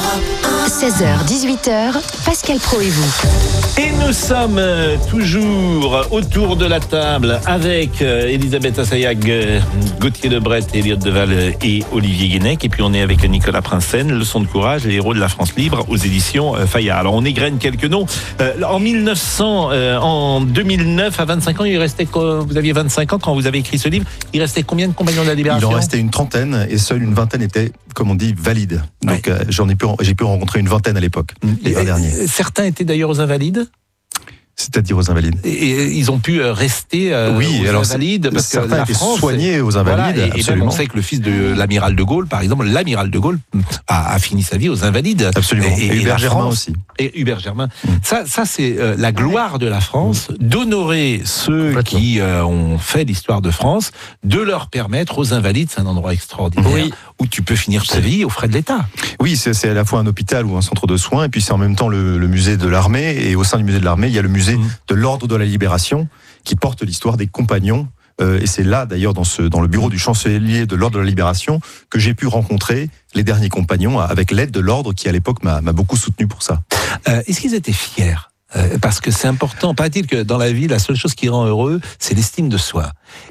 seize heures, dix-huit heures, Pascal Pro et vous. Et nous sommes euh, toujours autour de la table avec euh, Elisabeth Assayag, euh, Gauthier Lebret, Elliot Deval euh, et Olivier Guénec. Et puis on est avec Nicolas Prinsen, Leçon de courage, les héros de la France libre aux éditions euh, Fayard. Alors on égrène quelques noms. Euh, en mille neuf cents, euh, en deux mille neuf, à vingt-cinq ans, il restait, vous aviez vingt-cinq ans quand vous avez écrit ce livre. Il restait combien de compagnons de la Il Libération? en restait une trentaine, et seule une vingtaine était, comme on dit, valide. Donc euh, j'en ai pu, j'ai pu en rencontrer une vingtaine à l'époque, les vingt derniers. Certains étaient d'ailleurs aux Invalides. C'est-à-dire aux Invalides. Et, et ils ont pu rester euh, oui, aux alors Invalides parce que certains la étaient France soignés aux Invalides. Voilà, et, et même on sait que le fils de l'amiral de Gaulle, par exemple, l'amiral de Gaulle a, a fini sa vie aux Invalides. Absolument. Et, et, et Hubert Germain France, aussi. Et Hubert Germain. Mmh. Ça, ça c'est euh, la gloire de la France, mmh. d'honorer ceux qui euh, ont fait l'histoire de France, de leur permettre aux Invalides, c'est un endroit extraordinaire, oui. où tu peux finir ta vie aux frais de l'État. Oui, c'est, c'est à la fois un hôpital ou un centre de soins, et puis c'est en même temps le, le musée de l'armée, et au sein du musée de l'armée, il y a le musée mmh. de l'ordre de la Libération, qui porte l'histoire des compagnons. Euh, et c'est là, d'ailleurs, dans, ce, dans le bureau du chancelier de l'ordre de la Libération, que j'ai pu rencontrer les derniers compagnons, avec l'aide de l'ordre qui, à l'époque, m'a, m'a beaucoup soutenu pour ça. Euh, est-ce qu'ils étaient fiers ? Euh, parce que c'est important, paraît-il que dans la vie, la seule chose qui rend heureux, c'est l'estime de soi.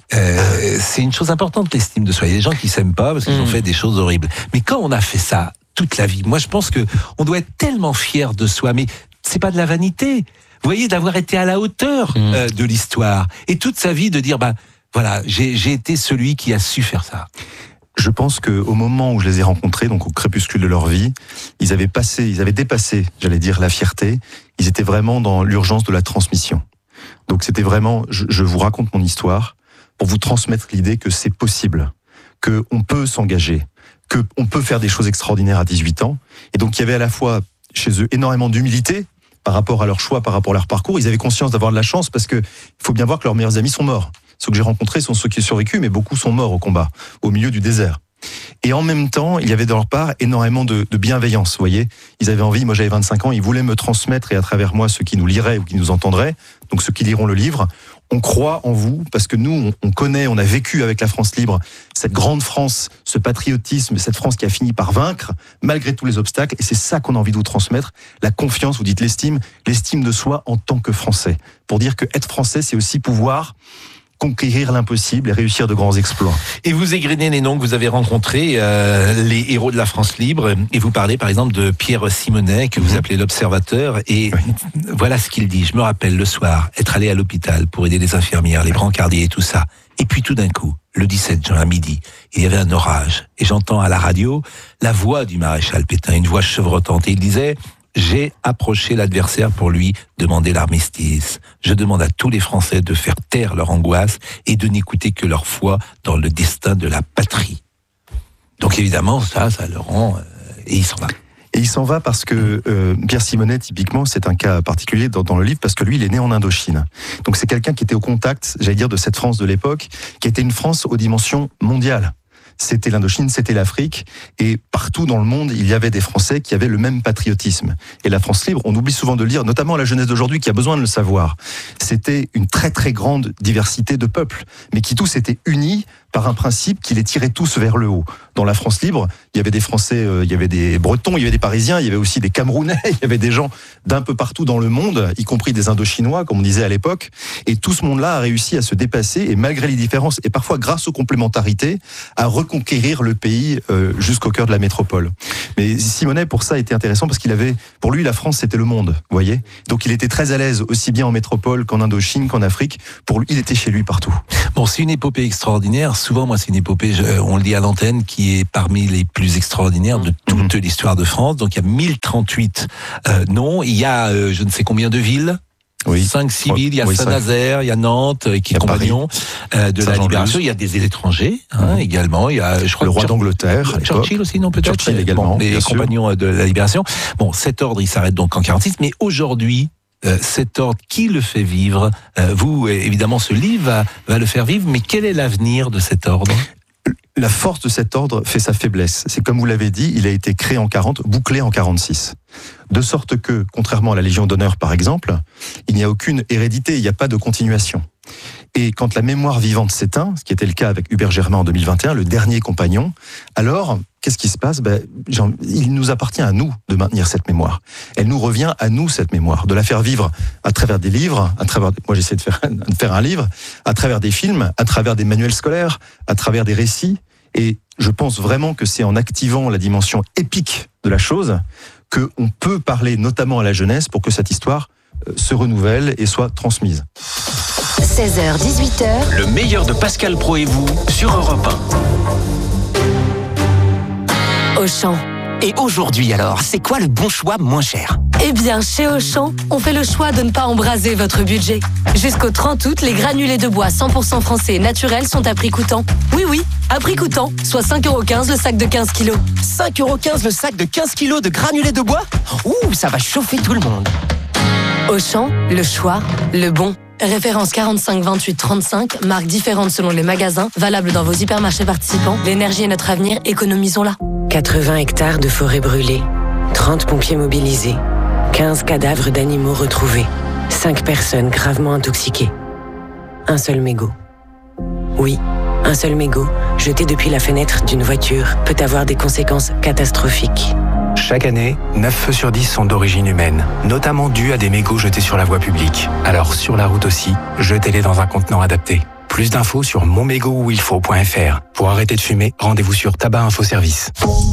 Euh, c'est une chose importante, l'estime de soi. Il y a des gens qui s'aiment pas parce qu'ils mmh. ont fait des choses horribles. Mais quand on a fait ça toute la vie, moi je pense que on doit être tellement fier de soi, mais c'est pas de la vanité. Vous voyez, d'avoir été à la hauteur mmh. euh, de l'histoire. Et toute sa vie de dire, bah, voilà, j'ai, j'ai été celui qui a su faire ça. Je pense qu'au moment où je les ai rencontrés, donc au crépuscule de leur vie, ils avaient passé, ils avaient dépassé, j'allais dire, la fierté. Ils étaient vraiment dans l'urgence de la transmission. Donc c'était vraiment, je, je vous raconte mon histoire pour vous transmettre l'idée que c'est possible, que on peut s'engager, que on peut faire des choses extraordinaires à dix-huit ans. Et donc il y avait à la fois chez eux énormément d'humilité par rapport à leur choix, par rapport à leur parcours. Ils avaient conscience d'avoir de la chance parce que il faut bien voir que leurs meilleurs amis sont morts. Ceux que j'ai rencontrés sont ceux qui ont survécu, mais beaucoup sont morts au combat, au milieu du désert. Et en même temps, il y avait de leur part énormément de, de bienveillance, vous voyez. Ils avaient envie, moi j'avais vingt-cinq ans, ils voulaient me transmettre, et à travers moi, ceux qui nous liraient ou qui nous entendraient, donc ceux qui liront le livre, on croit en vous, parce que nous, on, on connaît, on a vécu avec la France libre, cette grande France, ce patriotisme, cette France qui a fini par vaincre, malgré tous les obstacles, et c'est ça qu'on a envie de vous transmettre, la confiance, vous dites l'estime, l'estime de soi en tant que Français. Pour dire que être Français, c'est aussi pouvoir conquérir l'impossible et réussir de grands exploits. Et vous égrenez les noms que vous avez rencontrés, euh, les héros de la France libre, et vous parlez par exemple de Pierre Simonet, que vous appelez l'Observateur, et oui. Voilà ce qu'il dit. Je me rappelle le soir, être allé à l'hôpital pour aider les infirmières, les brancardiers et tout ça. Et puis tout d'un coup, le dix-sept juin à midi, il y avait un orage. Et j'entends à la radio la voix du maréchal Pétain, une voix chevrotante. Et il disait... J'ai approché l'adversaire pour lui demander l'armistice. Je demande à tous les Français de faire taire leur angoisse et de n'écouter que leur foi dans le destin de la patrie. Donc évidemment, ça, ça le rend... Euh, et il s'en va. Et il s'en va parce que euh, Pierre Simonet, typiquement, c'est un cas particulier dans, dans le livre, parce que lui, il est né en Indochine. Donc c'est quelqu'un qui était au contact, j'allais dire, de cette France de l'époque, qui était une France aux dimensions mondiales. C'était l'Indochine, c'était l'Afrique, et partout dans le monde, il y avait des Français qui avaient le même patriotisme. Et la France libre, on oublie souvent de le dire, notamment à la jeunesse d'aujourd'hui qui a besoin de le savoir. C'était une très très grande diversité de peuples, mais qui tous étaient unis par un principe qui les tirait tous vers le haut. Dans la France libre, il y avait des Français, euh, il y avait des Bretons, il y avait des Parisiens, il y avait aussi des Camerounais, il y avait des gens d'un peu partout dans le monde, y compris des Indochinois, comme on disait à l'époque. Et tout ce monde-là a réussi à se dépasser, et malgré les différences, et parfois grâce aux complémentarités, à reconquérir le pays euh, jusqu'au cœur de la métropole. Mais Simonet, pour ça, était intéressant parce qu'il avait, pour lui, la France, c'était le monde, vous voyez. Donc il était très à l'aise, aussi bien en métropole qu'en Indochine, qu'en Afrique. Pour lui, il était chez lui partout. Bon, c'est une épopée extraordinaire. Souvent, moi, c'est une épopée, je, on le dit à l'antenne, qui est parmi les plus extraordinaires de toute mmh. l'histoire de France. Donc, il y a mille trente-huit euh, noms. Il y a euh, je ne sais combien de villes. Oui. Cinq, six villes. Il y a oui, Saint-Nazaire, il y a Nantes, qui est compagnon euh, de la Libération. Il y a des étrangers hein, mmh. également. Il y a, je crois, le roi d'Angleterre. Churchill aussi, non peut-être. Churchill également. Bon, les compagnons de la Libération. Bon, cet ordre, il s'arrête donc en quarante-six. Mais aujourd'hui, Euh, cet ordre, qui le fait vivre? euh, Vous, évidemment, ce livre va, va le faire vivre, mais quel est l'avenir de cet ordre? La force de cet ordre fait sa faiblesse. C'est comme vous l'avez dit, il a été créé en quarante, bouclé en quarante-six. De sorte que, contrairement à la Légion d'honneur par exemple, il n'y a aucune hérédité, il n'y a pas de continuation. Et quand la mémoire vivante s'éteint, ce qui était le cas avec Hubert Germain en deux mille vingt et un, le dernier compagnon, alors, qu'est-ce qui se passe? Ben, il nous appartient à nous de maintenir cette mémoire. Elle nous revient à nous, cette mémoire, de la faire vivre à travers des livres, à travers, moi j'essaie de faire, de faire un livre, à travers des films, à travers des manuels scolaires, à travers des récits. Et je pense vraiment que c'est en activant la dimension épique de la chose qu'on peut parler notamment à la jeunesse pour que cette histoire se renouvelle et soit transmise. seize heures dix-huit heures. Le meilleur de Pascal Praud et vous sur Europe un. Auchan. Et aujourd'hui alors, c'est quoi le bon choix moins cher? Eh bien, chez Auchan, on fait le choix de ne pas embraser votre budget. Jusqu'au trente août, les granulés de bois cent pour cent français et naturels sont à prix coûtant. Oui, oui, à prix coûtant, soit cinq euros quinze le sac de quinze kilos. cinq euros quinze le sac de quinze kilos de granulés de bois? Ouh, ça va chauffer tout le monde. Auchan, le choix, le bon. Référence quarante-cinq vingt-huit trente-cinq, marques différentes selon les magasins, valable dans vos hypermarchés participants. L'énergie est notre avenir, économisons-la. quatre-vingts hectares de forêt brûlée, trente pompiers mobilisés, quinze cadavres d'animaux retrouvés, cinq personnes gravement intoxiquées. Un seul mégot. Oui, un seul mégot, jeté depuis la fenêtre d'une voiture, peut avoir des conséquences catastrophiques. Chaque année, neuf feux sur dix sont d'origine humaine, notamment dus à des mégots jetés sur la voie publique. Alors sur la route aussi, jetez-les dans un contenant adapté. Plus d'infos sur mon mégot où il faut point f r. Pour arrêter de fumer, rendez-vous sur Tabac Info Service.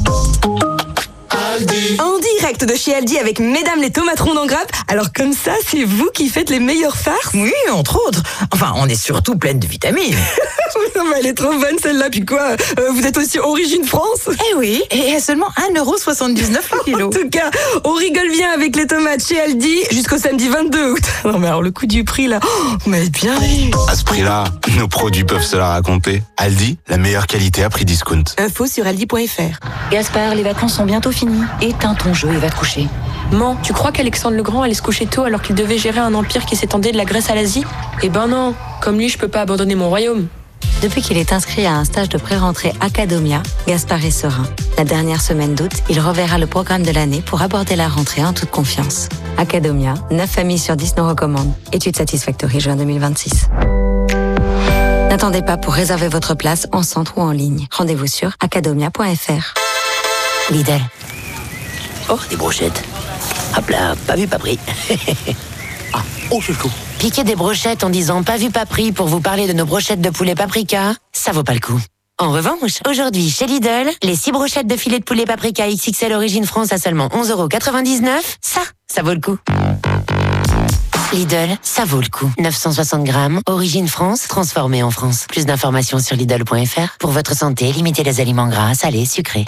En direct de chez Aldi avec Mesdames les tomates rondes en grappe. Alors comme ça, c'est vous qui faites les meilleures farces? Oui, entre autres. Enfin, on est surtout pleine de vitamines. Non mais elle est trop bonne celle-là. Puis quoi, euh, vous êtes aussi origine France? Eh oui, et à seulement un euro soixante-dix-neuf le kilo. En tout cas, on rigole bien avec les tomates chez Aldi jusqu'au samedi vingt-deux août. Non mais alors le coup du prix là, oh, vous m'avez bien vu. À ce prix-là, nos produits peuvent se la raconter. Aldi, la meilleure qualité à prix discount. Info sur aldi point f r. Gaspard, les vacances sont bientôt finies. Éteins ton jeu et va te coucher. Man, tu crois qu'Alexandre le Grand allait se coucher tôt alors qu'il devait gérer un empire qui s'étendait de la Grèce à l'Asie? Eh ben non, comme lui, je peux pas abandonner mon royaume. Depuis qu'il est inscrit à un stage de pré-rentrée Academia, Gaspard est serein. La dernière semaine d'août, il reverra le programme de l'année pour aborder la rentrée en toute confiance. Academia, neuf familles sur dix nous recommandent. Étude Satisfactory juin deux mille vingt-six. N'attendez pas pour réserver votre place en centre ou en ligne. Rendez-vous sur academia point f r. Lidl. Oh, des brochettes. Hop là, pas vu, pas pris. Ah, oh, je le coup. Piquer des brochettes en disant pas vu, pas pris pour vous parler de nos brochettes de poulet paprika, ça vaut pas le coup. En revanche, aujourd'hui, chez Lidl, les six brochettes de filet de poulet paprika X X L Origine France à seulement onze euros quatre-vingt-dix-neuf, ça, ça vaut le coup. Lidl, ça vaut le coup. neuf cent soixante grammes, origine France, transformée en France. Plus d'informations sur Lidl point F R. Pour votre santé, limitez les aliments gras, salés, sucrés.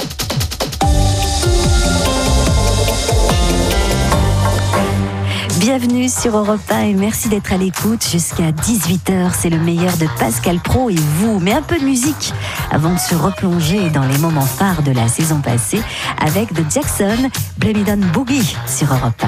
Bienvenue sur Europe un et merci d'être à l'écoute jusqu'à dix-huit heures. C'est le meilleur de Pascal Praud et vous. Mais un peu de musique avant de se replonger dans les moments phares de la saison passée avec The Jackson, Blame It On Boogie sur Europe un.